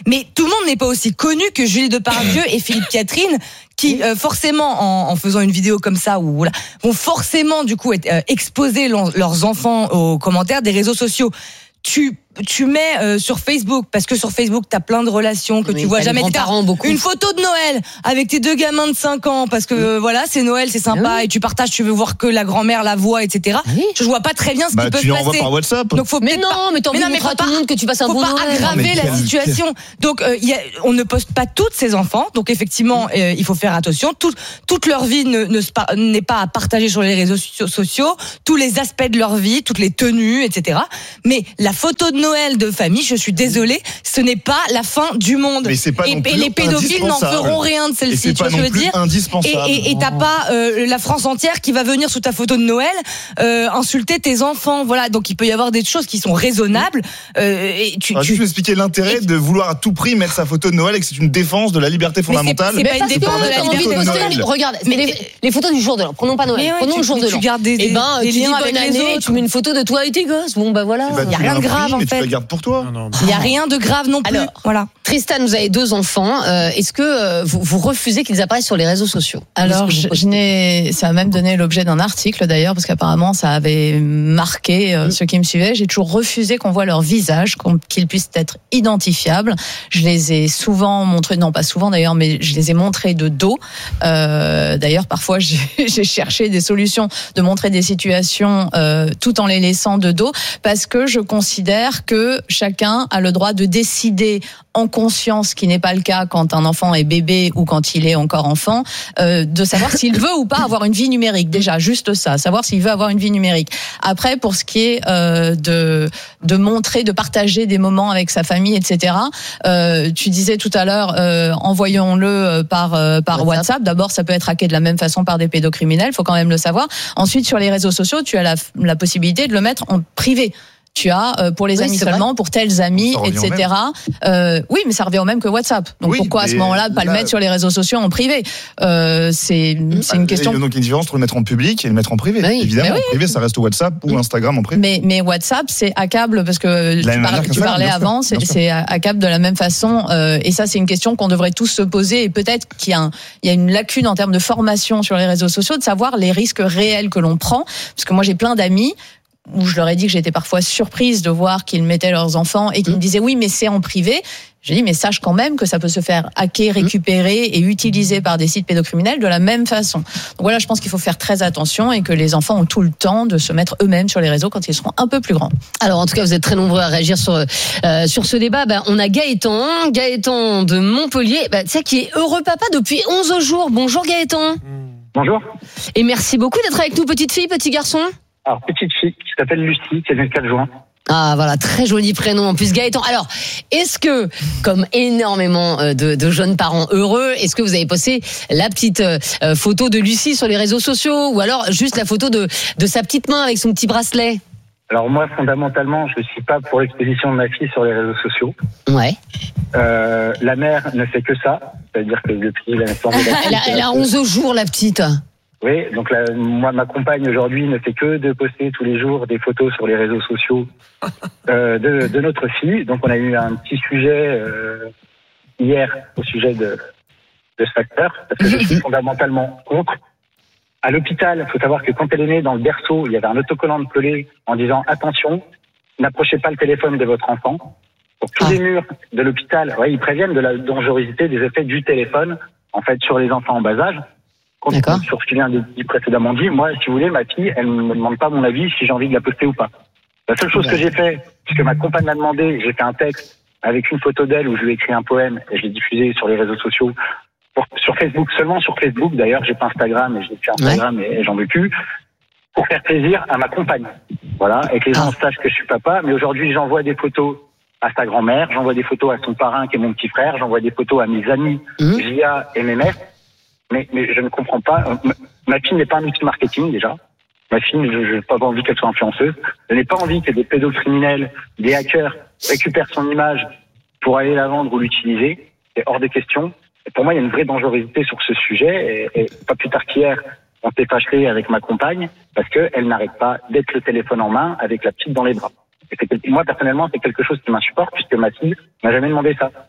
Mais tout le monde n'est pas aussi connu que Julie Depardieu et Philippe Catherine, qui euh, forcément, en, en faisant une vidéo comme ça, ou voilà, vont forcément du coup être, euh, exposer leur, leurs enfants aux commentaires des réseaux sociaux. Tu tu mets euh, sur Facebook, parce que sur Facebook t'as plein de relations que oui, tu vois jamais, beaucoup. Une photo de Noël avec tes deux gamins de cinq ans, parce que euh, voilà, c'est Noël, c'est sympa, oui. Et tu partages, tu veux voir que la grand-mère la voit, et cetera. Oui. Je vois pas très bien ce bah, qui peut se passer. Tu l'envoies par WhatsApp. Donc faut mais non, pas... mais t'en montres à tout le monde que tu passes un bon Noël. Faut pas aggraver la situation. Donc euh, y a, on ne poste pas toutes ces enfants, donc effectivement euh, il faut faire attention. Tout, toute leur vie ne, ne n'est pas à partager sur les réseaux sociaux, tous les aspects de leur vie, toutes les tenues, et cetera. Mais la photo de Noël de famille, je suis désolée, ce n'est pas la fin du monde. Mais c'est pas et, non plus et les pédophiles n'en feront rien de celle-ci. Et c'est tu pas vois non ce que je veux dire indispensable. Et, et, et t'as pas euh, la France entière qui va venir sous ta photo de Noël euh, insulter tes enfants. Voilà, donc il peut y avoir des choses qui sont raisonnables. Euh, et tu, tu... juste m'expliquer l'intérêt et... de vouloir à tout prix mettre sa photo de Noël et que c'est une défense de la liberté fondamentale. Mais c'est, c'est pas une défense de la liberté de Noël. Regarde, mais les, les photos du jour de l'an. Prenons pas Noël. Prenons le jour de l'an. Tu gardes des, et ben, des tu liens dis bonne année, tu mets une photo de toi et tes gosses. Bon bah voilà. Il y a rien de grave en fait. Tu la gardes pour toi. Il y a rien de grave non plus. Alors, voilà. Tristan, vous avez deux enfants. Euh, est-ce que euh, vous, vous refusez qu'ils apparaissent sur les réseaux sociaux ? Alors, je, je n'ai, ça a même donné l'objet d'un article d'ailleurs, parce qu'apparemment ça avait marqué euh, ceux qui me suivaient. J'ai toujours refusé qu'on voit leur visage, qu'on, qu'ils puissent être identifiables. Je les ai souvent montrés, non pas souvent d'ailleurs, mais je les ai montrés de dos. Euh, d'ailleurs, parfois j'ai, j'ai cherché des solutions de montrer des situations euh, tout en les laissant de dos, parce que je considère que chacun a le droit de décider en conscience, ce qui n'est pas le cas quand un enfant est bébé ou quand il est encore enfant, euh, de savoir s'il veut ou pas avoir une vie numérique. Déjà, juste ça, savoir s'il veut avoir une vie numérique. Après, pour ce qui est euh, de de montrer, de partager des moments avec sa famille, et cetera. Euh, tu disais tout à l'heure, euh, envoyons-le par euh, par WhatsApp. WhatsApp. D'abord, ça peut être hacké de la même façon par des pédocriminels. Il faut quand même le savoir. Ensuite, sur les réseaux sociaux, tu as la, la possibilité de le mettre en privé. Tu as euh, pour les oui, amis seulement, vrai. Pour tels amis, et cetera. Euh, oui, mais ça revient au même que WhatsApp. Donc oui, pourquoi à ce moment-là pas là, le mettre sur les réseaux sociaux en privé ? euh, C'est c'est une question. Il y a donc une différence entre le mettre en public et le mettre en privé. Oui, évidemment, oui. En privé, ça reste WhatsApp ou Instagram en privé. Mais mais WhatsApp, c'est hackable parce que tu, parles, tu parlais bien avant, sûr, c'est, c'est hackable de la même façon. Euh, et ça, c'est une question qu'on devrait tous se poser. Et peut-être qu'il y a un, il y a une lacune en termes de formation sur les réseaux sociaux, de savoir les risques réels que l'on prend. Parce que moi, j'ai plein d'amis où je leur ai dit que j'étais parfois surprise de voir qu'ils mettaient leurs enfants et qu'ils me disaient oui, mais c'est en privé. J'ai dit mais sache quand même que ça peut se faire hacker, récupérer et utiliser par des sites pédocriminels de la même façon. Donc voilà, je pense qu'il faut faire très attention et que les enfants ont tout le temps de se mettre eux-mêmes sur les réseaux quand ils seront un peu plus grands. Alors en tout cas, vous êtes très nombreux à réagir sur euh, sur ce débat. Ben, on a Gaëtan, Gaëtan de Montpellier, ben, tu sais, qui est heureux papa depuis onze jours. Bonjour Gaëtan. Bonjour. Et merci beaucoup d'être avec nous, petite fille, petit garçon. Alors, petite fille qui s'appelle Lucie, qui est née le quatre juin. Ah voilà, très joli prénom en plus, Gaëtan. Alors, est-ce que, comme énormément de, de jeunes parents heureux, est-ce que vous avez posté la petite euh, photo de Lucie sur les réseaux sociaux, ou alors juste la photo de, de sa petite main avec son petit bracelet ? Alors moi, fondamentalement, je suis pas pour l'exposition de ma fille sur les réseaux sociaux. Ouais. Euh, la mère ne fait que ça, c'est-à-dire que depuis la naissance de la petite, elle, a, elle a onze jours, la petite. Oui, donc là, moi, ma compagne aujourd'hui ne fait que de poster tous les jours des photos sur les réseaux sociaux euh, de, de notre fille. Donc on a eu un petit sujet euh, hier au sujet de, de ce facteur, parce que je suis fondamentalement contre. À l'hôpital, il faut savoir que quand elle est née dans le berceau, il y avait un autocollant de collé en disant attention, n'approchez pas le téléphone de votre enfant. Donc tous ah. les murs de l'hôpital, ouais, ils préviennent de la dangerosité des effets du téléphone, en fait, sur les enfants en bas âge. D'accord. Sur ce qui vient de dit précédemment dit, moi, si vous voulez, ma fille, elle ne me demande pas mon avis si j'ai envie de la poster ou pas. La seule chose que j'ai fait, puisque ma compagne m'a demandé, j'ai fait un texte avec une photo d'elle où je lui ai écrit un poème et je l'ai diffusé sur les réseaux sociaux, pour, sur Facebook, seulement sur Facebook d'ailleurs, j'ai pas Instagram et j'ai fait Instagram ouais. et, et j'en veux plus, pour faire plaisir à ma compagne. Voilà, et que les gens ah. sachent que je suis papa, mais aujourd'hui j'envoie des photos à sa grand-mère, j'envoie des photos à son parrain qui est mon petit frère, j'envoie des photos à mes amis mmh. via M M S. Mais, mais je ne comprends pas. Ma fille n'est pas un outil marketing, déjà. Ma fille, je n'ai pas envie qu'elle soit influenceuse. Je n'ai pas envie que des pédocriminels, des hackers récupèrent son image pour aller la vendre ou l'utiliser. C'est hors des questions. Et pour moi, il y a une vraie dangerosité sur ce sujet. Et, et pas plus tard qu'hier, on s'est fâché avec ma compagne parce qu'elle n'arrête pas d'être le téléphone en main avec la petite dans les bras. Et c'est, moi, personnellement, c'est quelque chose qui m'insupporte puisque ma fille m'a jamais demandé ça.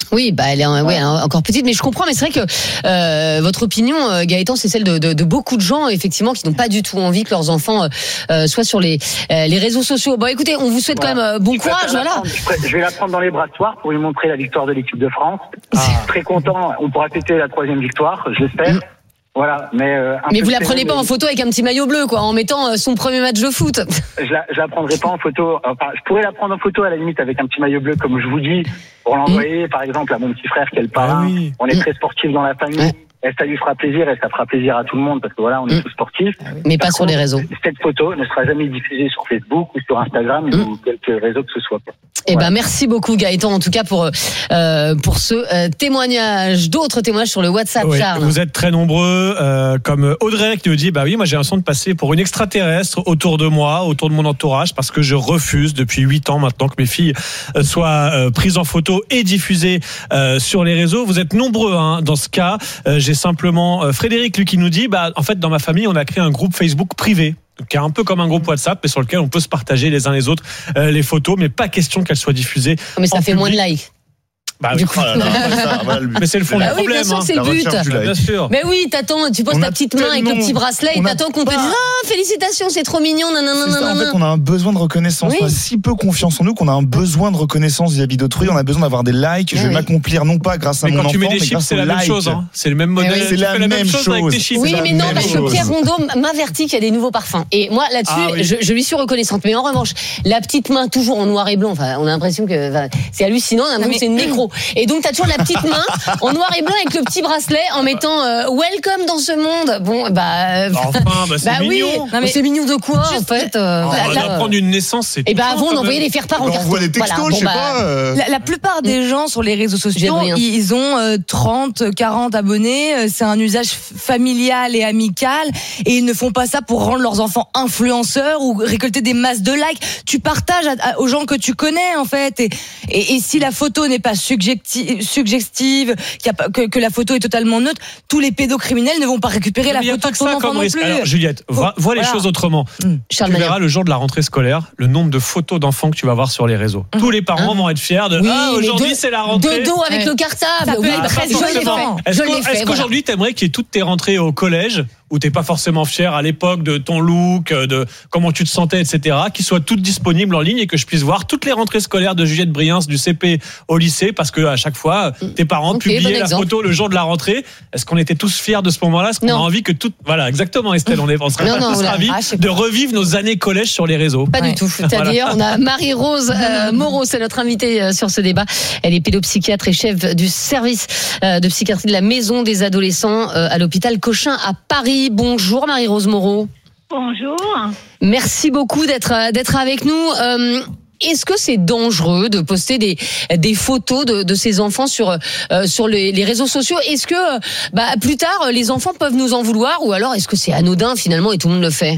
Oui, bah elle est ouais, ouais. encore petite, mais je comprends. Mais c'est vrai que euh, votre opinion, Gaëtan, c'est celle de, de, de beaucoup de gens, effectivement, qui n'ont pas du tout envie que leurs enfants euh, soient sur les euh, les réseaux sociaux. Bon, écoutez, on vous souhaite voilà. quand même euh, bon je courage, voilà. Je vais la prendre dans les bras ce soir pour lui montrer la victoire de l'équipe de France. Ah. Très content. On pourra fêter la troisième victoire, j'espère. Mmh. Voilà, mais euh, mais vous la prenez pas en photo avec un petit maillot bleu, quoi, en mettant euh, son premier match de foot. Je la, je la prendrai pas en photo. Enfin, je pourrais la prendre en photo à la limite avec un petit maillot bleu, comme je vous dis, pour l'envoyer, mmh. par exemple, à mon petit frère qui est le parrain. Ah oui. On est mmh. très sportifs dans la famille. Mmh. Et ça lui fera plaisir et ça fera plaisir à tout le monde parce que voilà, on est mmh. tous sportifs. Mais pas sur les réseaux. Cette photo ne sera jamais diffusée sur Facebook ou sur Instagram mmh. ou quelques réseaux que ce soit. Eh voilà. ben, merci beaucoup Gaëtan, en tout cas pour euh, pour ce euh, témoignage. D'autres témoignages sur le WhatsApp, oui, Charles. Vous êtes très nombreux, euh, comme Audrey qui nous dit, bah oui, moi j'ai l'impression de passer pour une extraterrestre autour de moi, autour de mon entourage, parce que je refuse depuis huit ans maintenant que mes filles euh, soient euh, prises en photo et diffusées euh, sur les réseaux. Vous êtes nombreux hein, dans ce cas. Euh, j'ai simplement euh, Frédéric lui qui nous dit, bah en fait dans ma famille on a créé un groupe Facebook privé, qui est un peu comme un groupe WhatsApp, mais sur lequel on peut se partager les uns les autres euh, les photos, mais pas question qu'elles soient diffusées. Mais ça fait public. moins de likes. Bah, du coup, oh là là, ça, mais c'est le fond bah du oui, problème. Bien sûr, hein. c'est le but. Bien sûr. Mais oui, t'attends, tu poses ta petite main avec le petit bracelet et t'attends qu'on te dise ah félicitations, c'est trop mignon, nanana. C'est ça, en fait, on a un besoin de reconnaissance. Oui. On a si peu confiance en nous qu'on a un besoin de reconnaissance vis-à-vis d'autrui. On a besoin d'avoir des likes. Oui, je vais oui. m'accomplir non pas grâce à mais mon enfant, mais quand tu mets des mais chiffres, c'est la like. même chose. Hein. C'est le même modèle. Oui, c'est la, la même chose. Avec tes chiffres. Oui, mais non, parce que Pierre Rondeau m'avertit qu'il y a des nouveaux parfums. Et moi, là-dessus, ah, oui. je, je lui suis reconnaissante. Mais en revanche, la petite main toujours en noir et blanc. Enfin, on a l'impression que enfin, c'est hallucinant. On a l'impression que c'est une nécro. Et donc, t'as toujours la petite main en noir et blanc avec le petit bracelet en mettant euh, welcome dans ce monde. Bon, bah, enfin, bah c'est bah mignon. Oui. Non, mais c'est mignon de quoi en fait euh, oh, bah, on va prendre une naissance, c'est. Et bah avant, on envoyait des faire-part en carton. On envoie des textos, voilà, je sais bon, pas. Euh... La, la plupart des gens sur les réseaux sociaux, ils ont euh, trente, quarante abonnés. C'est un usage familial et amical, et ils ne font pas ça pour rendre leurs enfants influenceurs ou récolter des masses de likes. Tu partages à, à, aux gens que tu connais en fait, et, et, et si la photo n'est pas suggestive, suggestive qu'il y a pas, que, que la photo est totalement neutre, tous les pédocriminels ne vont pas récupérer la photo de ton enfant non plus. Alors Juliette, vois, vois les voilà. choses autrement. Mmh. Tu verras le jour de la rentrée scolaire le nombre de photos d'enfants que tu vas voir sur les réseaux. Mmh. Tous les parents mmh. vont être fiers de oui, ah, aujourd'hui de, c'est la rentrée. De dos avec ouais. le cartable. Oui, bah, je l'ai fait. Est-ce, je l'ai fait, est-ce qu'aujourd'hui voilà. t'aimerais qu'il y ait toutes tes rentrées au collège où t'es pas forcément fier à l'époque de ton look, de comment tu te sentais, et cetera, qui soient toutes disponibles en ligne et que je puisse voir toutes les rentrées scolaires de Juliette Briens du C P au lycée, parce que à chaque fois tes parents okay, publiaient bon la photo le jour de la rentrée. Est-ce qu'on était tous fiers de ce moment-là? Est-ce qu'on non. a envie que tout, voilà, exactement, Estelle, on est, on serait non, pas non, tous voilà. ravis ah, de revivre nos années collège sur les réseaux. Pas ouais. du tout. C'est-à-dire, voilà. on a Marie-Rose euh, Moreau, c'est notre invitée euh, sur ce débat. Elle est pédopsychiatre et chef du service euh, de psychiatrie de la Maison des Adolescents euh, à l'hôpital Cochin à Paris. Bonjour Marie-Rose Moreau. Bonjour. Merci beaucoup d'être d'être avec nous. Euh, Est-ce que c'est dangereux de poster des des photos de, de ces enfants sur euh, sur les, les réseaux sociaux? Est-ce que bah plus tard les enfants peuvent nous en vouloir, ou alors est-ce que c'est anodin finalement et tout le monde le fait?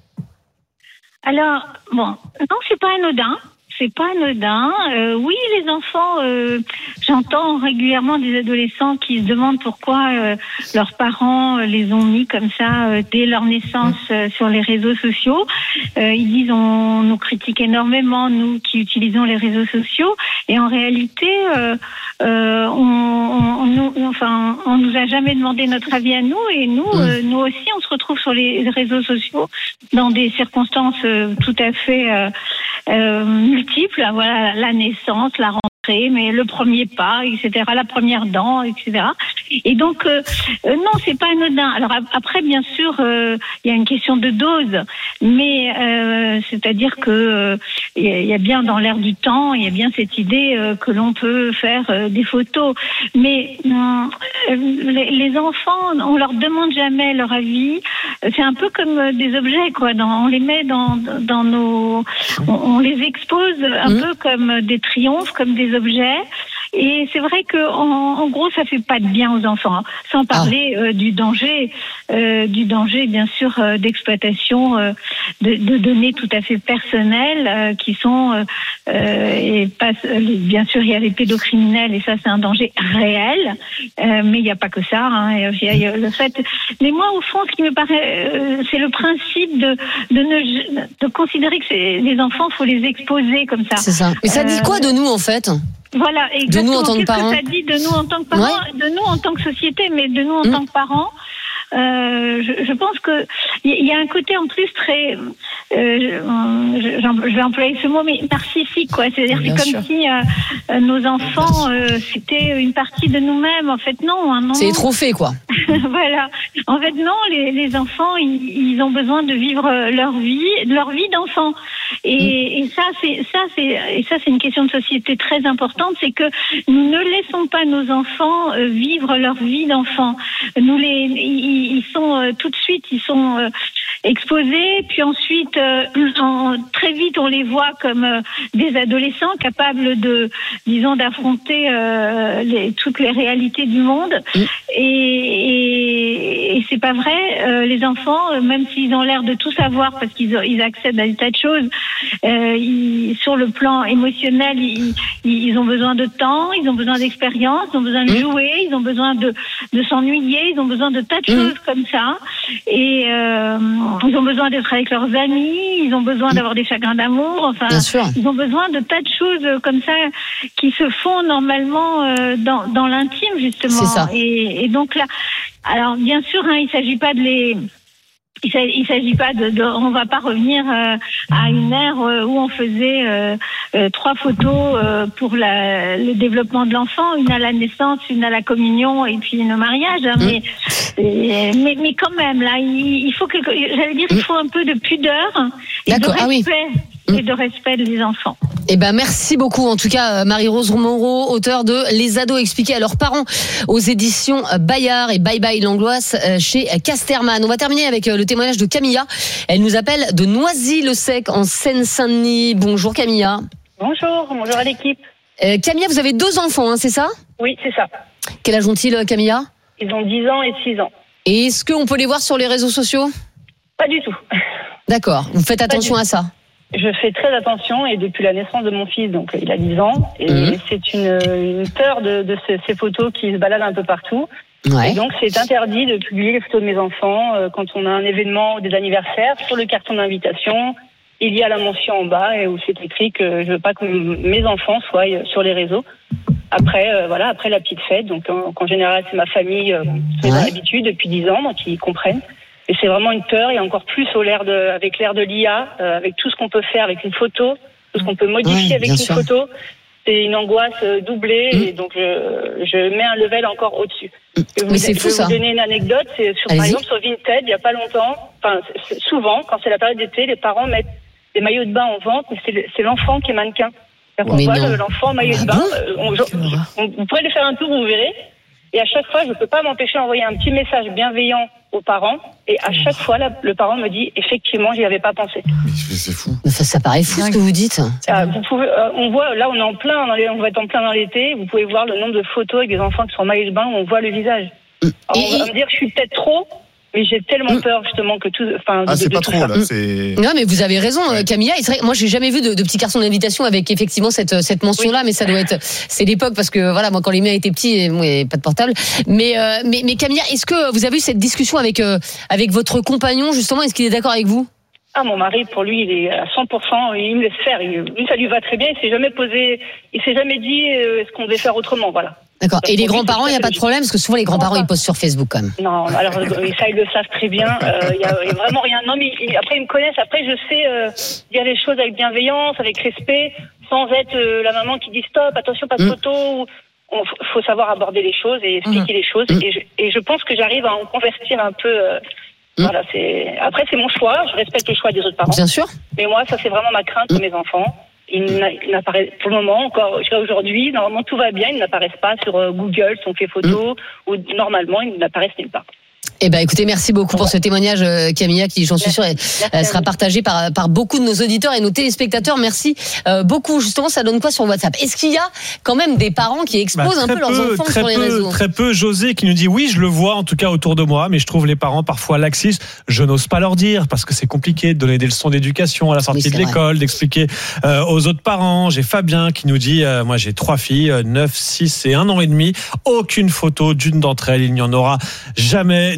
Alors bon, non, c'est pas anodin. C'est pas anodin. Euh, oui, les enfants, euh, j'entends régulièrement des adolescents qui se demandent pourquoi euh, leurs parents les ont mis comme ça euh, dès leur naissance euh, sur les réseaux sociaux. Euh, ils disent on nous critique énormément, nous qui utilisons les réseaux sociaux, et en réalité, euh, euh, on, on, on, nous, enfin, on nous a jamais demandé notre avis à nous, et nous, euh, nous aussi, on se retrouve sur les réseaux sociaux dans des circonstances euh, tout à fait euh, euh, multiples, voilà, la naissance, la rentrée, mais le premier pas, et cetera, la première dent, et cetera. Et donc, euh, euh, non, c'est pas anodin. Alors après, bien sûr, il euh, y a une question de dose, mais euh, c'est-à-dire que il euh, y, y a bien dans l'air du temps, il y a bien cette idée euh, que l'on peut faire euh, des photos, mais euh, les, les enfants, on leur demande jamais leur avis. C'est un peu comme des objets, quoi. Dans, on les met dans dans nos, on, on les expose un mmh. peu comme des triomphes, comme des objets. Et c'est vrai que en, en gros, ça fait pas de bien aux enfants, hein. Sans parler ah. euh, du danger, euh, du danger bien sûr euh, d'exploitation euh, de, de données tout à fait personnelles euh, qui sont euh, euh, et pas, bien sûr il y a les pédocriminels, et ça c'est un danger réel, euh, mais il n'y a pas que ça. Hein. Il y a, il y a le fait. Mais moi au fond, ce qui me paraît, euh, c'est le principe de de ne de considérer que c'est, les enfants, faut les exposer comme ça. C'est ça. Mais ça dit quoi de nous en fait? Voilà, exactement. De nous en tant que parents. Qu'est-ce que ça dit de nous en tant que parents, ouais. de nous en tant que société, mais de nous en mmh. tant que parents. Euh, je, je pense que il y a un côté en plus très, euh, je, je vais employer ce mot, mais narcissique, quoi. C'est-à-dire c'est comme sûr. si euh, nos enfants euh, c'était une partie de nous-mêmes. En fait, non. Hein, non c'est les trophées, quoi. Voilà. En fait, non. Les, les enfants, ils, ils ont besoin de vivre leur vie, leur vie d'enfant. Et, mmh. et ça, c'est ça, c'est et ça, c'est une question de société très importante. C'est que nous ne laissons pas nos enfants euh, vivre leur vie d'enfant. Nous les ils, ils sont euh, tout de suite, ils sont euh, exposés, puis ensuite, euh, en, très vite, on les voit comme euh, des adolescents capables de, disons, d'affronter euh, les, toutes les réalités du monde. Mmh. Et, et, et c'est pas vrai. Euh, les enfants, euh, même s'ils ont l'air de tout savoir parce qu'ils ils accèdent à des tas de choses, euh, ils, sur le plan émotionnel, ils, ils ont besoin de temps, ils ont besoin d'expérience, ils ont besoin de mmh. jouer, ils ont besoin de, de s'ennuyer, ils ont besoin de tas de mmh. choses comme ça. Et euh, ils ont besoin d'être avec leurs amis, ils ont besoin d'avoir des chagrins d'amour, enfin, ils ont besoin de tas de choses comme ça qui se font normalement euh, dans, dans l'intime, justement. C'est ça. Et, et donc là, alors bien sûr, hein, il ne s'agit pas de les... Il ne s'agit pas de, de, on va pas revenir euh, à une ère euh, où on faisait euh, euh, trois photos euh, pour la, le développement de l'enfant, une à la naissance, une à la communion et puis une au mariage. Hein, mmh. mais, et, mais mais quand même là, il, il faut quelque, j'allais dire, il faut un peu de pudeur et D'accord. de respect. Ah oui. Et de respect des enfants. Eh ben merci beaucoup en tout cas Marie-Rose Moreau, auteure de Les ados expliqués à leurs parents aux éditions Bayard et Bye Bye l'angoisse chez Casterman. On va terminer avec le témoignage de Camilla. Elle nous appelle de Noisy-le-Sec en Seine-Saint-Denis. Bonjour Camilla. Bonjour, bonjour à l'équipe. Euh, Camilla, vous avez deux enfants, hein, c'est ça ? Oui, c'est ça. Quel âge ont-ils, Camilla ? Ils ont dix ans et six ans. Et est-ce qu'on peut les voir sur les réseaux sociaux ? Pas du tout. D'accord, vous faites attention à ça ? Je fais très attention et depuis la naissance de mon fils, donc il a dix ans, et mmh. c'est une, une peur de, de ces, ces photos qui se baladent un peu partout. Ouais. Et donc c'est interdit de publier les photos de mes enfants euh, quand on a un événement ou des anniversaires. Sur le carton d'invitation, il y a la mention en bas et où c'est écrit que je veux pas que mes enfants soient sur les réseaux. Après, euh, voilà, après la petite fête, donc en, en général c'est ma famille, euh, c'est ouais. l'habitude depuis dix ans, donc ils comprennent. Et c'est vraiment une peur, et encore plus au l'air de, avec l'ère de l'I A, euh, avec tout ce qu'on peut faire avec une photo, tout ce qu'on peut modifier oui, avec une sûr. photo. C'est une angoisse doublée, mmh. et donc je, je mets un level encore au-dessus. Mmh. Vous, Mais c'est fou, je vais ça. vous donner une anecdote. C'est sur, par exemple, sur Vinted, il n'y a pas longtemps, enfin, c'est, souvent, quand c'est la période d'été, les parents mettent des maillots de bain en vente, mais c'est, c'est l'enfant qui est mannequin. On voit le, l'enfant en maillot ah de bain. Bon on, on, vous pourrez le faire un tour, vous verrez. Et à chaque fois, je ne peux pas m'empêcher d'envoyer un petit message bienveillant aux parents. Et à chaque fois, là, le parent me dit, effectivement, j'y avais pas pensé. C'est fou. Ça, ça paraît fou ce que vous dites. Euh, vous pouvez, euh, on voit, là, on est en plein, dans les, on va être en plein dans l'été. Vous pouvez voir le nombre de photos avec des enfants qui sont en maillot de bain où on voit le visage. Alors, on va me dire que je suis peut-être trop. Mais j'ai tellement peur justement que tout. Enfin, ah, de, c'est de pas tout trop ça. là. C'est... Non, mais vous avez raison, ouais. Camilla. C'est vrai, moi, j'ai jamais vu de, de petits cartons d'invitation avec effectivement cette cette mention-là, oui. mais ça doit être. C'est l'époque parce que voilà, moi, quand les miens étaient petits, moi, il n'y avait pas de portable. Mais euh, mais mais Camilla, est-ce que vous avez eu cette discussion avec euh, avec votre compagnon justement ? Est-ce qu'il est d'accord avec vous ? Ah, mon mari, pour lui, il est à cent pour cent, il me laisse faire. Il, lui, ça lui va très bien. Il s'est jamais posé, il s'est jamais dit euh, est-ce qu'on devait faire autrement, voilà. D'accord. Et les grands-parents, il n'y a pas de problème, parce que souvent les grands-parents, ils postent sur Facebook quand même. Non, alors ça, ils le savent très bien. Il euh, y, a, y a vraiment rien. Non, mais ils, après, ils me connaissent. Après, je sais euh, dire les choses avec bienveillance, avec respect, sans être euh, la maman qui dit stop, attention, pas de mmh. photo. Il faut savoir aborder les choses et expliquer mmh. les choses. Mmh. Et, je, et je pense que j'arrive à en convertir un peu... Euh, Mmh. Voilà, c'est... Après, c'est mon choix. Je respecte le choix des autres parents. Bien sûr. Mais moi, ça, c'est vraiment ma crainte pour mmh. mes enfants. Ils n'apparaissent, pour le moment, encore jusqu'à aujourd'hui, normalement, tout va bien. Ils n'apparaissent pas sur Google, si on fait photo, mmh. ou normalement, ils n'apparaissent nulle part. Eh ben, écoutez, merci beaucoup pour ce témoignage, Camilla, qui, j'en suis sûre, sera partagé par, par beaucoup de nos auditeurs et nos téléspectateurs. Merci euh, beaucoup. Justement, ça donne quoi sur WhatsApp ? Est-ce qu'il y a quand même des parents qui exposent bah, un peu, peu leurs enfants sur les peu, réseaux ? Très peu. José qui nous dit oui, je le vois en tout cas autour de moi, mais je trouve les parents parfois laxistes. Je n'ose pas leur dire parce que c'est compliqué de donner des leçons d'éducation à la sortie oui, de l'école, vrai. d'expliquer euh, aux autres parents. J'ai Fabien qui nous dit euh, moi j'ai trois filles, neuf, six et un an et demi. Aucune photo d'une d'entre elles. Il n'y en aura jamais. Nous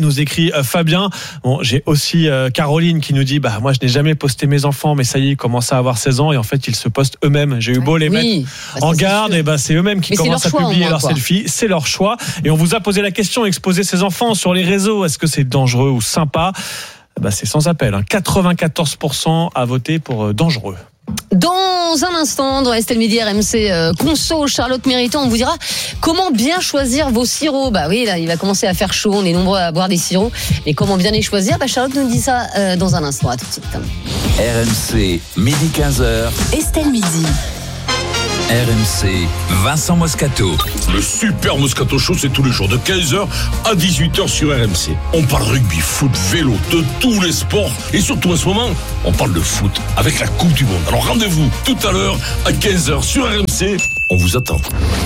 nous écrit euh, Fabien. Bon, j'ai aussi euh, Caroline qui nous dit bah moi je n'ai jamais posté mes enfants, mais ça y est, ils commencent à avoir seize ans et en fait ils se postent eux-mêmes. J'ai eu beau les Oui, mettre bah, en ça, garde, et bah c'est eux-mêmes qui Mais c'est commencent leur à choix, publier au moins, leurs quoi. selfies. C'est leur choix. Et on vous a posé la question, exposer ses enfants sur les réseaux, est-ce que c'est dangereux ou sympa? Bah c'est sans appel. Hein. quatre-vingt-quatorze pour cent à voter pour euh, dangereux. Dans un instant, dans Estelle Midi R M C euh, Conso, Charlotte Mériton, on vous dira comment bien choisir vos sirops. Bah oui, là, il va commencer à faire chaud, on est nombreux à boire des sirops. Mais comment bien les choisir? Bah Charlotte nous dit ça euh, dans un instant. À tout de suite. R M C, midi quinze heures. Estelle Midi. R M C, Vincent Moscato. Le super Moscato Show, c'est tous les jours de quinze heures à dix-huit heures sur R M C. On parle rugby, foot, vélo, de tous les sports. Et surtout en ce moment, on parle de foot avec la Coupe du Monde. Alors rendez-vous tout à l'heure à quinze heures sur R M C. On vous attend.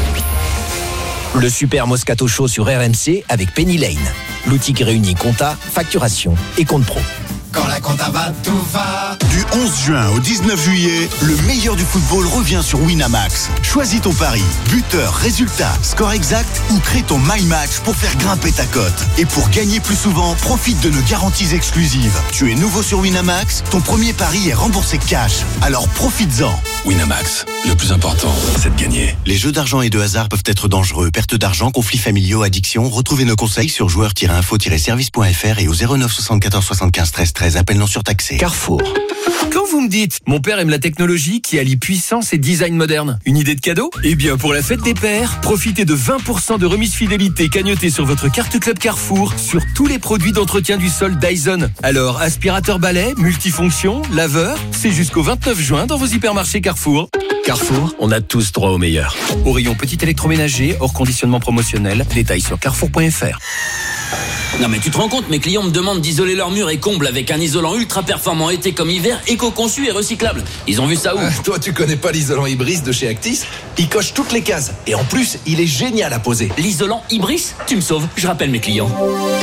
Le super Moscato Show sur R M C avec Penny Lane. L'outil qui réunit compta, facturation et compte pro. Quand la compta va, tout va. Du onze juin au dix-neuf juillet, le meilleur du football revient sur Winamax. Choisis ton pari, buteur, résultat, score exact ou crée ton My Match pour faire grimper ta cote. Et pour gagner plus souvent, profite de nos garanties exclusives. Tu es nouveau sur Winamax, ton premier pari est remboursé cash. Alors profites-en. Winamax, le plus important, c'est de gagner. Les jeux d'argent et de hasard peuvent être dangereux. Perte d'argent, conflits familiaux, addiction. Retrouvez nos conseils sur joueurs tiret info tiret service point f r et au zéro neuf soixante-quatorze soixante-quinze treize treize. Appel non surtaxé. Carrefour. Quand vous me dites, mon père aime la technologie qui allie puissance et design moderne, une idée de cadeau? Eh bien, pour la fête des pères, profitez de vingt pour cent de remise fidélité cagnotée sur votre carte Club Carrefour sur tous les produits d'entretien du sol Dyson. Alors, aspirateur balai, multifonction, laveur, c'est jusqu'au vingt-neuf juin dans vos hypermarchés Carrefour. Carrefour, on a tous droit au meilleur. Au rayon petit électroménager, hors conditionnement promotionnel, détails sur carrefour point f r. Non mais tu te rends compte, mes clients me demandent d'isoler leurs murs et combles avec un isolant ultra performant été comme hiver, éco-conçu et recyclable. Ils ont vu ça où? euh, Toi tu connais pas l'isolant Ibris de chez Actis? Il coche toutes les cases et en plus il est génial à poser. L'isolant Ibris? Tu me sauves, je rappelle mes clients.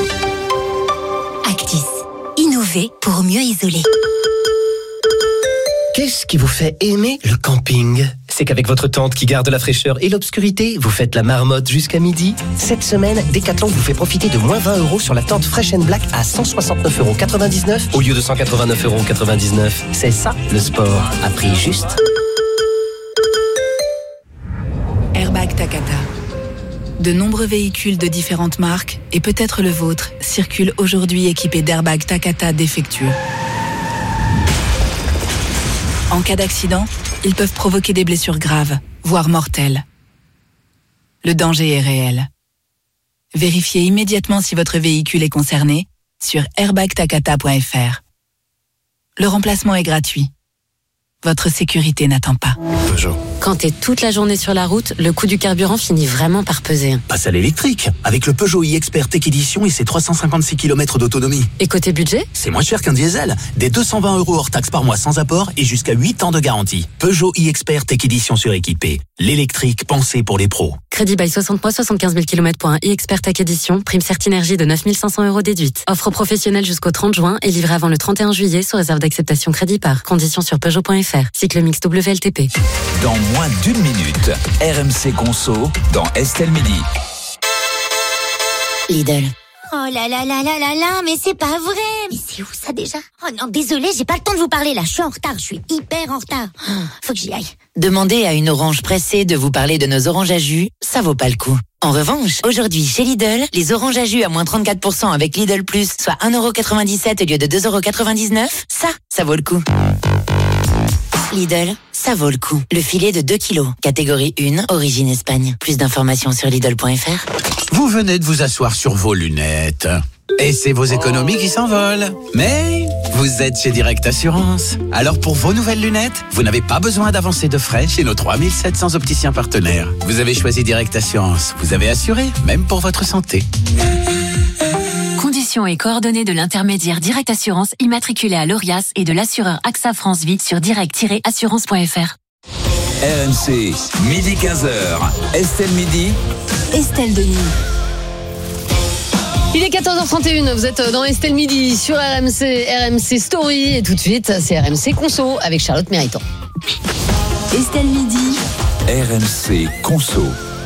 Actis, innover pour mieux isoler. Qu'est-ce qui vous fait aimer le camping? C'est qu'avec votre tente qui garde la fraîcheur et l'obscurité, vous faites la marmotte jusqu'à midi. Cette semaine, Decathlon vous fait profiter de moins vingt euros sur la tente Fresh and Black à cent soixante-neuf euros quatre-vingt-dix-neuf au lieu de cent quatre-vingt-neuf euros quatre-vingt-dix-neuf. C'est ça, le sport, à prix juste. Airbag Takata. De nombreux véhicules de différentes marques, et peut-être le vôtre, circulent aujourd'hui équipés d'airbags Takata défectueux. En cas d'accident, ils peuvent provoquer des blessures graves, voire mortelles. Le danger est réel. Vérifiez immédiatement si votre véhicule est concerné sur airbag takata point f r. Le remplacement est gratuit. Votre sécurité n'attend pas. Peugeot. Quand t'es toute la journée sur la route, le coût du carburant finit vraiment par peser. Passe à l'électrique, avec le Peugeot e-Expert Tech Edition et ses trois cent cinquante-six kilomètres d'autonomie. Et côté budget? C'est moins cher qu'un diesel. Des deux cent vingt euros hors taxe par mois sans apport et jusqu'à huit ans de garantie. Peugeot e-Expert Tech Edition suréquipé. L'électrique pensé pour les pros. Crédit bail soixante mois, soixante-quinze mille kilomètres pour un e-Expert Tech Edition. Prime Certinergie de neuf mille cinq cents euros déduite. Offre professionnelle jusqu'au trente juin et livrée avant le trente et un juillet sous réserve d'acceptation crédit par. Conditions sur peugeot point f r. Cycle mix W L T P. Dans moins d'une minute, R M C Conso dans Estelle Midi. Lidl. Oh là là là là là là, mais c'est pas vrai. Mais c'est où ça déjà? Oh non, désolé, j'ai pas le temps de vous parler là, je suis en retard, je suis hyper en retard. Oh, faut que j'y aille. Demandez à une orange pressée de vous parler de nos oranges à jus, ça vaut pas le coup. En revanche, aujourd'hui chez Lidl, les oranges à jus à moins trente-quatre pour cent avec Lidl Plus, soit un euro quatre-vingt-dix-sept au lieu de deux euros quatre-vingt-dix-neuf, ça, ça vaut le coup. Lidl, ça vaut le coup. Le filet de deux kilos, catégorie un, origine Espagne. Plus d'informations sur Lidl point f r. Vous venez de vous asseoir sur vos lunettes. Et c'est vos économies qui s'envolent. Mais vous êtes chez Direct Assurance. Alors pour vos nouvelles lunettes, vous n'avez pas besoin d'avancer de frais chez nos trois mille sept cents opticiens partenaires. Vous avez choisi Direct Assurance. Vous avez assuré, même pour votre santé. Conditions et coordonnées de l'intermédiaire Direct Assurance immatriculé à l'Orias et de l'assureur AXA France Vie sur direct tiret assurance point f r. R M C, midi quinze heures. Estelle Midi. Estelle Denis. Il est quatorze heures trente et une, vous êtes dans Estelle Midi sur R M C, R M C Story et tout de suite c'est R M C Conso avec Charlotte Mériton. Estelle Midi. R M C Conso.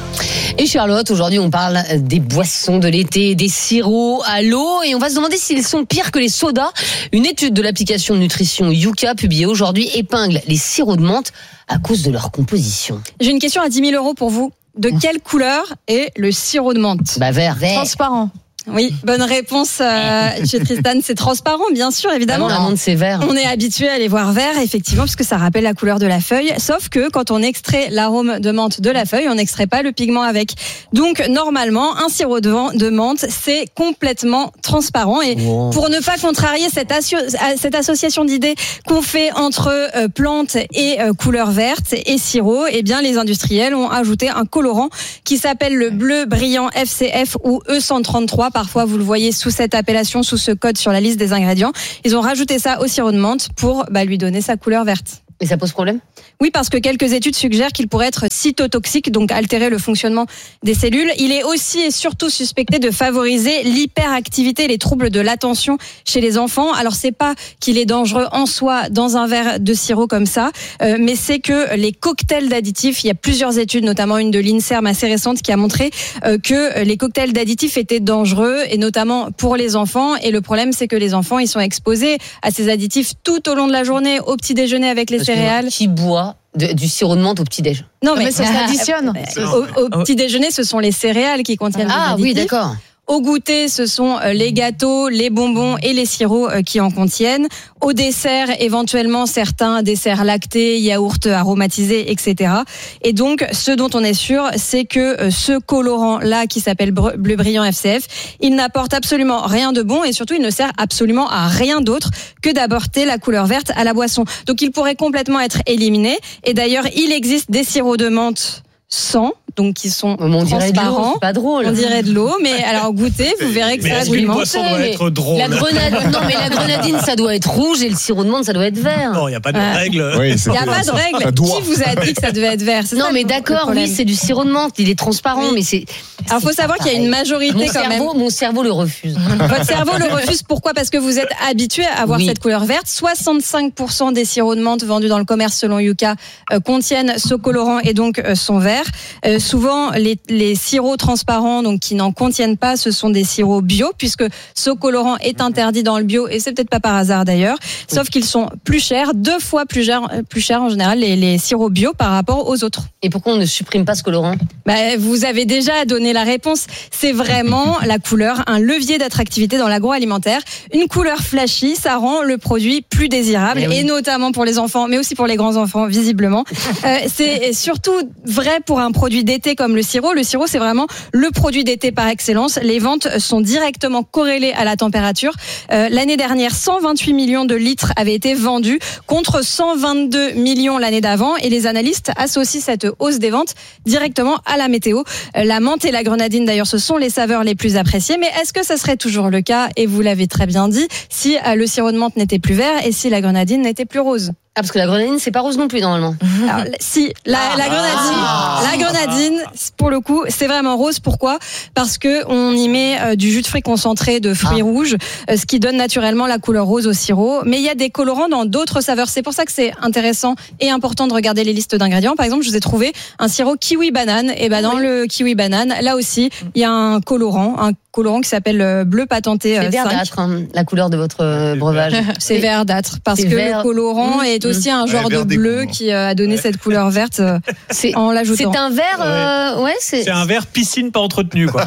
Et Charlotte, aujourd'hui, on parle des boissons de l'été, des sirops à l'eau, et on va se demander s'ils sont pires que les sodas. Une étude de l'application de nutrition Yuka, publiée aujourd'hui, épingle les sirops de menthe à cause de leur composition. J'ai une question à dix mille euros pour vous. De quelle couleur est le sirop de menthe ? Bah vert. Transparent. Oui, bonne réponse euh, chez Tristan. C'est transparent, bien sûr, évidemment. Ah non, la menthe, c'est vert. On est habitué à les voir verts, effectivement, parce que ça rappelle la couleur de la feuille. Sauf que quand on extrait l'arôme de menthe de la feuille, on n'extrait pas le pigment avec. Donc, normalement, un sirop de, de menthe, c'est complètement transparent. Et wow. Pour ne pas contrarier cette, asio- cette association d'idées qu'on fait entre euh, plantes et euh, couleur verte et sirop, eh bien, les industriels ont ajouté un colorant qui s'appelle le bleu brillant F C F ou E cent trente-trois. Parfois, vous le voyez sous cette appellation, sous ce code sur la liste des ingrédients. Ils ont rajouté ça au sirop de menthe pour bah, lui donner sa couleur verte. Et ça pose problème ? Oui, parce que quelques études suggèrent qu'il pourrait être cytotoxique, donc altérer le fonctionnement des cellules. Il est aussi et surtout suspecté de favoriser l'hyperactivité et les troubles de l'attention chez les enfants. Alors, c'est pas qu'il est dangereux en soi dans un verre de sirop comme ça, euh, mais c'est que les cocktails d'additifs, il y a plusieurs études, notamment une de l'INSERM assez récente, qui a montré euh, que les cocktails d'additifs étaient dangereux, et notamment pour les enfants. Et le problème, c'est que les enfants, ils sont exposés à ces additifs tout au long de la journée, au petit déjeuner avec les Parce céréales. Qui boit de, du sirop de menthe au petit-déj. Non, mais, mais ça s'additionne. Au, au petit-déjeuner, ce sont les céréales qui contiennent ah, des additifs. Oui, d'accord. Au goûter, ce sont les gâteaux, les bonbons et les sirops qui en contiennent. Au dessert, éventuellement, certains desserts lactés, yaourts aromatisés, et cetera. Et donc, ce dont on est sûr, c'est que ce colorant-là, qui s'appelle bleu brillant F C F, il n'apporte absolument rien de bon, et surtout, il ne sert absolument à rien d'autre que d'apporter la couleur verte à la boisson. Donc, il pourrait complètement être éliminé. Et d'ailleurs, il existe des sirops de menthe sans, donc qui sont on transparents. Dirait de l'eau, c'est pas drôle. On dirait de l'eau, mais alors goûtez, vous verrez que mais ça est-ce qu'une boisson doit être drôle ? La grenade, non, mais la grenadine, ça doit être rouge, et le sirop de menthe, ça doit être vert. Non, il n'y a pas de euh, règle. Oui, il n'y a pas de règle. Qui vous a dit que ça devait être vert ? C'est non, ça, mais d'accord, oui, c'est du sirop de menthe, il est transparent, oui. mais c'est. Alors, il faut savoir qu'il y a une majorité mon quand cerveau, même. Mon cerveau le refuse. Votre cerveau le refuse. Pourquoi ? Parce que vous êtes habitué à avoir oui. cette couleur verte. soixante-cinq pour cent des sirops de menthe vendus dans le commerce, selon Yuka, euh, contiennent ce colorant et donc euh, sont verts. Euh, souvent, les, les sirops transparents, donc qui n'en contiennent pas, ce sont des sirops bio, puisque ce colorant est interdit dans le bio, et c'est peut-être pas par hasard d'ailleurs. Sauf qu'ils sont plus chers, deux fois plus chers, plus chers en général, les, les sirops bio par rapport aux autres. Et pourquoi on ne supprime pas ce colorant ? Bah, vous avez déjà donné la réponse. C'est vraiment la couleur, un levier d'attractivité dans l'agroalimentaire. Une couleur flashy, ça rend le produit plus désirable, oui. et notamment pour les enfants, mais aussi pour les grands enfants, visiblement. euh, c'est surtout vrai pour un produit d'été comme le sirop. Le sirop, c'est vraiment le produit d'été par excellence. Les ventes sont directement corrélées à la température. Euh, l'année dernière, cent vingt-huit millions de litres avaient été vendus contre cent vingt-deux millions l'année d'avant, et les analystes associent cette hausse des ventes directement à la météo. Euh, la menthe et la grenadine, d'ailleurs, ce sont les saveurs les plus appréciées, mais est-ce que ça serait toujours le cas, et vous l'avez très bien dit, si euh, le sirop de menthe n'était plus vert et si la grenadine n'était plus rose ? Ah, parce que la grenadine, c'est pas rose non plus, normalement. Alors, si, la, la grenadine, ah. la grenadine, pour le coup, c'est vraiment rose. Pourquoi ? Parce que on y met euh, du jus de fruits concentré de fruits ah. rouges, euh, ce qui donne naturellement la couleur rose au sirop. Mais il y a des colorants dans d'autres saveurs. C'est pour ça que c'est intéressant et important de regarder les listes d'ingrédients. Par exemple, je vous ai trouvé un sirop kiwi banane. Et ben, dans oui. le kiwi banane, là aussi, il y a un colorant, un colorant qui s'appelle bleu patenté. C'est verdâtre, hein, la couleur de votre breuvage. C'est verdâtre, parce c'est que vert. Le colorant mmh. est aussi un genre ouais, de bleu qui a donné cette couleur verte c'est, en l'ajoutant. C'est un vert, euh, ouais. ouais c'est... c'est un vert piscine pas entretenu, quoi.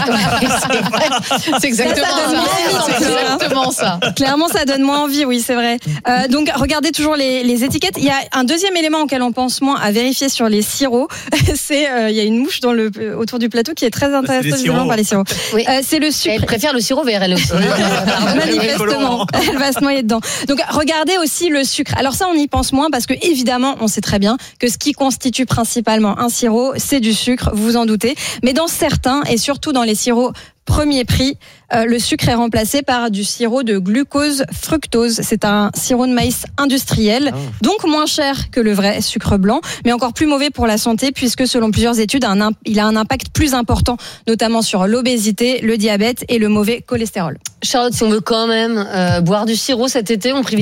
C'est exactement ça. ça, ça. C'est exactement ça. Clairement, ça donne moins envie, oui, c'est vrai. Euh, donc, regardez toujours les, les étiquettes. Il y a un deuxième élément auquel on pense moins à vérifier sur les sirops. C'est, euh, il y a une mouche dans le, autour du plateau qui est très intéressée visiblement par les sirops. Oui. Euh, c'est le sucre. Elle préfère le sirop vert, elle aussi. Manifestement, elle va se noyer dedans. Donc, regardez aussi le sucre. Alors ça, on y pense moins parce que évidemment, on sait très bien que ce qui constitue principalement un sirop, c'est du sucre, vous vous en doutez. Mais dans certains, et surtout dans les sirops premier prix, euh, le sucre est remplacé par du sirop de glucose fructose. C'est un sirop de maïs industriel, oh. donc moins cher que le vrai sucre blanc, mais encore plus mauvais pour la santé puisque selon plusieurs études, un, il a un impact plus important, notamment sur l'obésité, le diabète et le mauvais cholestérol. Charlotte, si on veut quand même euh, boire du sirop cet été, on privilégie quoi ?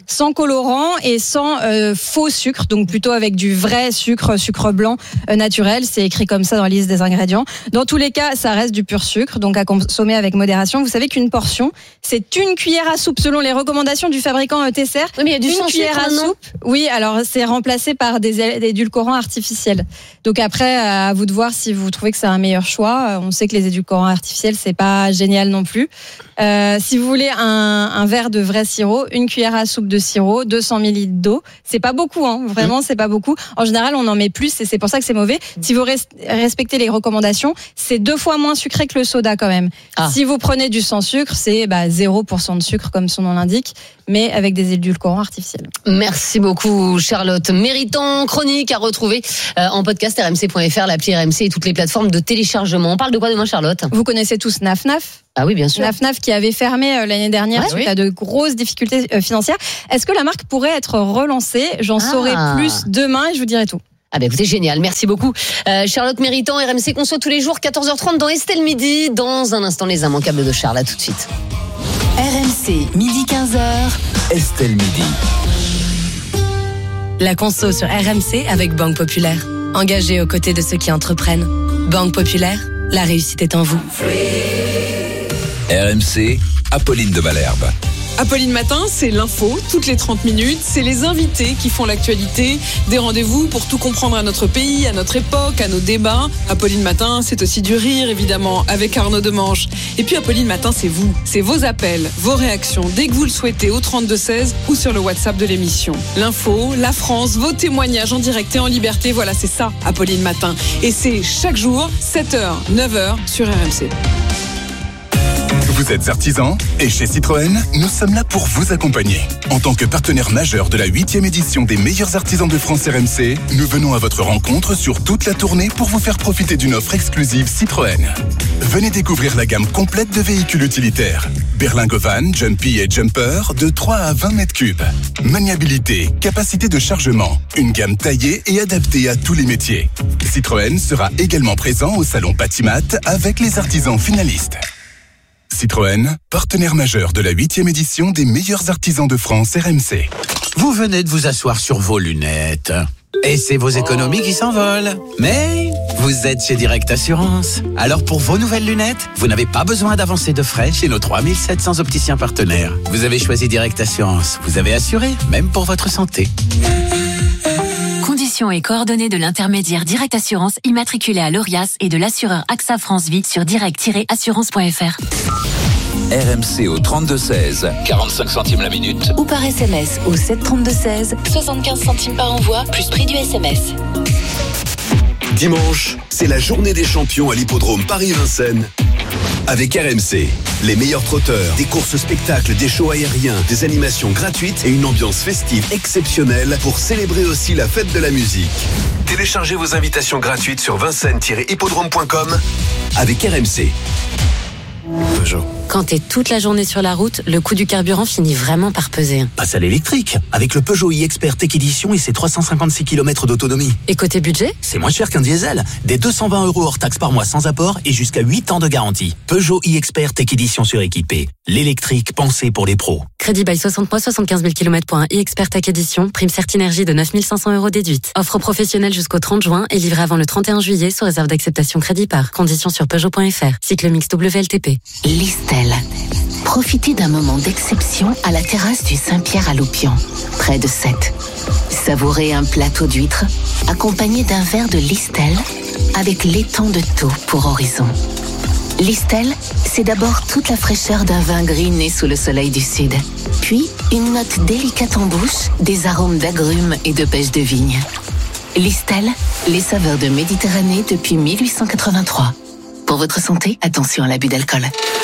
sans colorant et sans euh, faux sucre, donc plutôt avec du vrai sucre, sucre blanc euh, naturel. C'est écrit comme ça dans la liste des ingrédients. Dans tous les cas, ça reste du pur sucre, donc à consommer avec modération. Vous savez qu'une portion, c'est une cuillère à soupe selon les recommandations du fabricant euh, Tesser. Oui, mais il y a du une sans cuillère sucre, à non soupe. Oui, alors c'est remplacé par des, des édulcorants artificiels. Donc après, à vous de voir si vous trouvez que c'est un meilleur choix. On sait que les édulcorants artificiels, c'est pas génial non plus. Euh, si vous voulez un, un verre de vrai sirop, une cuillère à soupe de sirop, deux cents millilitres d'eau, c'est pas beaucoup, hein. Vraiment, c'est pas beaucoup. En général, on en met plus et c'est pour ça que c'est mauvais. Si vous res- respectez les recommandations, c'est deux fois moins sucré que le soda quand même. Ah. Si vous prenez du sans sucre, c'est bah, zéro pour cent de sucre comme son nom l'indique, mais avec des édulcorants artificiels. Merci beaucoup Charlotte. Méritant chronique à retrouver euh, en podcast r m c point f r, l'appli R M C et toutes les plateformes de téléchargement. On parle de quoi demain, Charlotte? Vous connaissez tous Naf Naf? Ah oui, bien sûr. Naf Naf qui avait fermé euh, l'année dernière ouais, suite oui. à de grosses difficultés euh, financières. Est-ce que la marque pourrait être relancée? J'en ah. saurai plus demain et je vous dirai tout. Ah ben écoutez, génial, merci beaucoup euh, Charlotte Méritant, R M C Conso tous les jours, quatorze heures trente dans Estelle Midi. Dans un instant, les immanquables de Charles, à tout de suite. R M C, midi quinze heures. Estelle Midi. La conso sur R M C avec Banque Populaire. Engagée aux côtés de ceux qui entreprennent. Banque Populaire, la réussite est en vous. R M C, Apolline de Malherbe. Apolline Matin, c'est l'info, toutes les trente minutes. C'est les invités qui font l'actualité. Des rendez-vous pour tout comprendre à notre pays, à notre époque, à nos débats. Apolline Matin, c'est aussi du rire, évidemment, avec Arnaud Demanche. Et puis Apolline Matin, c'est vous. C'est vos appels, vos réactions, dès que vous le souhaitez, au trente-deux seize ou sur le WhatsApp de l'émission. L'info, la France, vos témoignages en direct et en liberté. Voilà, c'est ça, Apolline Matin. Et c'est chaque jour, sept heures, neuf heures, sur R M C. Vous êtes artisan et chez Citroën, nous sommes là pour vous accompagner. En tant que partenaire majeur de la huitième édition des meilleurs artisans de France R M C, nous venons à votre rencontre sur toute la tournée pour vous faire profiter d'une offre exclusive Citroën. Venez découvrir la gamme complète de véhicules utilitaires. Berlingo Van, Jumpy et Jumper de trois à vingt mètres cubes. Maniabilité, capacité de chargement, une gamme taillée et adaptée à tous les métiers. Citroën sera également présent au salon Patimat avec les artisans finalistes. Citroën, partenaire majeur de la huitième édition des meilleurs artisans de France R M C. Vous venez de vous asseoir sur vos lunettes. Et c'est vos économies qui s'envolent. Mais vous êtes chez Direct Assurance. Alors pour vos nouvelles lunettes, vous n'avez pas besoin d'avancer de frais chez nos trois mille sept cents opticiens partenaires. Vous avez choisi Direct Assurance. Vous avez assuré, même pour votre santé. Conditions et coordonnées de l'intermédiaire Direct Assurance immatriculé à l'Orias et de l'assureur AXA France Vie sur direct tiret assurance point f r. R M C au trente-deux seize, quarante-cinq centimes la minute. Ou par S M S au sept trente-deux seize, soixante-quinze centimes par envoi, plus prix du S M S. Dimanche, c'est la journée des champions à l'hippodrome Paris-Vincennes. Avec R M C, les meilleurs trotteurs, des courses spectacles, des shows aériens, des animations gratuites et une ambiance festive exceptionnelle pour célébrer aussi la fête de la musique. Téléchargez vos invitations gratuites sur vincennes tiret hippodrome point com avec R M C. Peugeot. Quand t'es toute la journée sur la route, le coût du carburant finit vraiment par peser. Passe à l'électrique, avec le Peugeot e-Expert Tech Edition et ses trois cent cinquante-six kilomètres d'autonomie. Et côté budget ? C'est moins cher qu'un diesel. Des deux cent vingt euros hors taxe par mois sans apport et jusqu'à huit ans de garantie. Peugeot e-Expert Tech Edition suréquipé. L'électrique pensée pour les pros. Crédit bail soixante mois, soixante-quinze mille kilomètres pour un e-Expert Tech Edition. Prime Certinergie de neuf mille cinq cents euros déduite. Offre professionnelle jusqu'au trente juin et livrée avant le trente et un juillet sous réserve d'acceptation crédit par. Conditions sur Peugeot point f r. Cycle mix W L T P. Listel. Profitez d'un moment d'exception à la terrasse du Saint-Pierre à Loupian, près de Sète. Savourez un plateau d'huîtres accompagné d'un verre de Listel avec l'étang de Thau pour horizon. Listel, c'est d'abord toute la fraîcheur d'un vin gris né sous le soleil du sud. Puis, une note délicate en bouche, des arômes d'agrumes et de pêche de vigne. Listel, les saveurs de Méditerranée depuis mille huit cent quatre-vingt-trois. Pour votre santé, attention à l'abus d'alcool.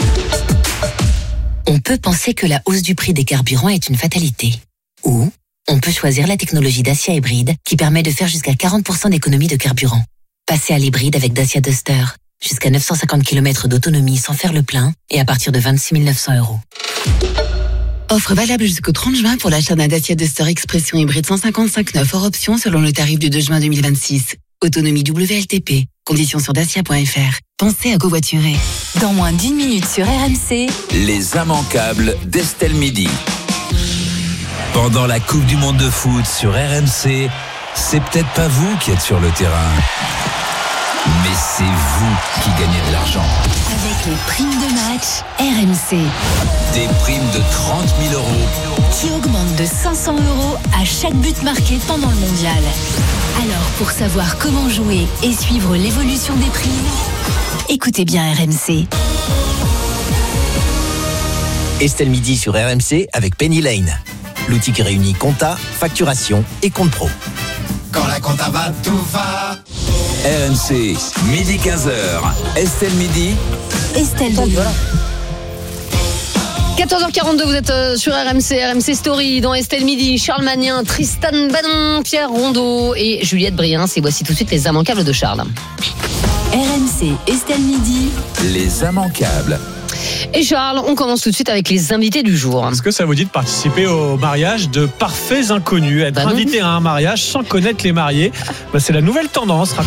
On peut penser que la hausse du prix des carburants est une fatalité. Ou on peut choisir la technologie Dacia hybride qui permet de faire jusqu'à quarante pour cent d'économie de carburant. Passez à l'hybride avec Dacia Duster. Jusqu'à neuf cent cinquante kilomètres d'autonomie sans faire le plein et à partir de vingt-six mille neuf cents euros. Offre valable jusqu'au trente juin pour l'achat d'un Dacia Duster Expression hybride cent cinquante-cinq neuf hors option selon le tarif du deux juin deux mille vingt-six. Autonomie W L T P. Conditions sur dacia point f r. Pensez à covoiturer. Dans moins d'une minute sur R M C. Les immanquables d'Estelle Midi. Pendant la Coupe du Monde de foot sur R M C, c'est peut-être pas vous qui êtes sur le terrain, mais c'est vous qui gagnez de l'argent. Avec les primes de match R M C. Des primes de trente mille euros qui augmentent de cinq cents euros à chaque but marqué pendant le mondial. Alors, pour savoir comment jouer et suivre l'évolution des primes, écoutez bien R M C. Estelle Midi sur R M C avec Penny Lane. L'outil qui réunit compta, facturation et compte pro. Quand la compta va, tout va. R M C, midi quinze heures. Estelle Midi. Estelle Midi. quatorze heures quarante-deux, vous êtes sur R M C, R M C Story, dans Estelle Midi, Charles Magnin, Tristan Banon, Pierre Rondeau et Juliette Briens. Et voici tout de suite les immanquables de Charles. R M C, Estelle Midi. Les immanquables. Et Charles, on commence tout de suite avec les invités du jour. Est-ce que ça vous dit de participer au mariage de parfaits inconnus, être bah invité à un mariage sans connaître les mariés? Bah, c'est la nouvelle tendance.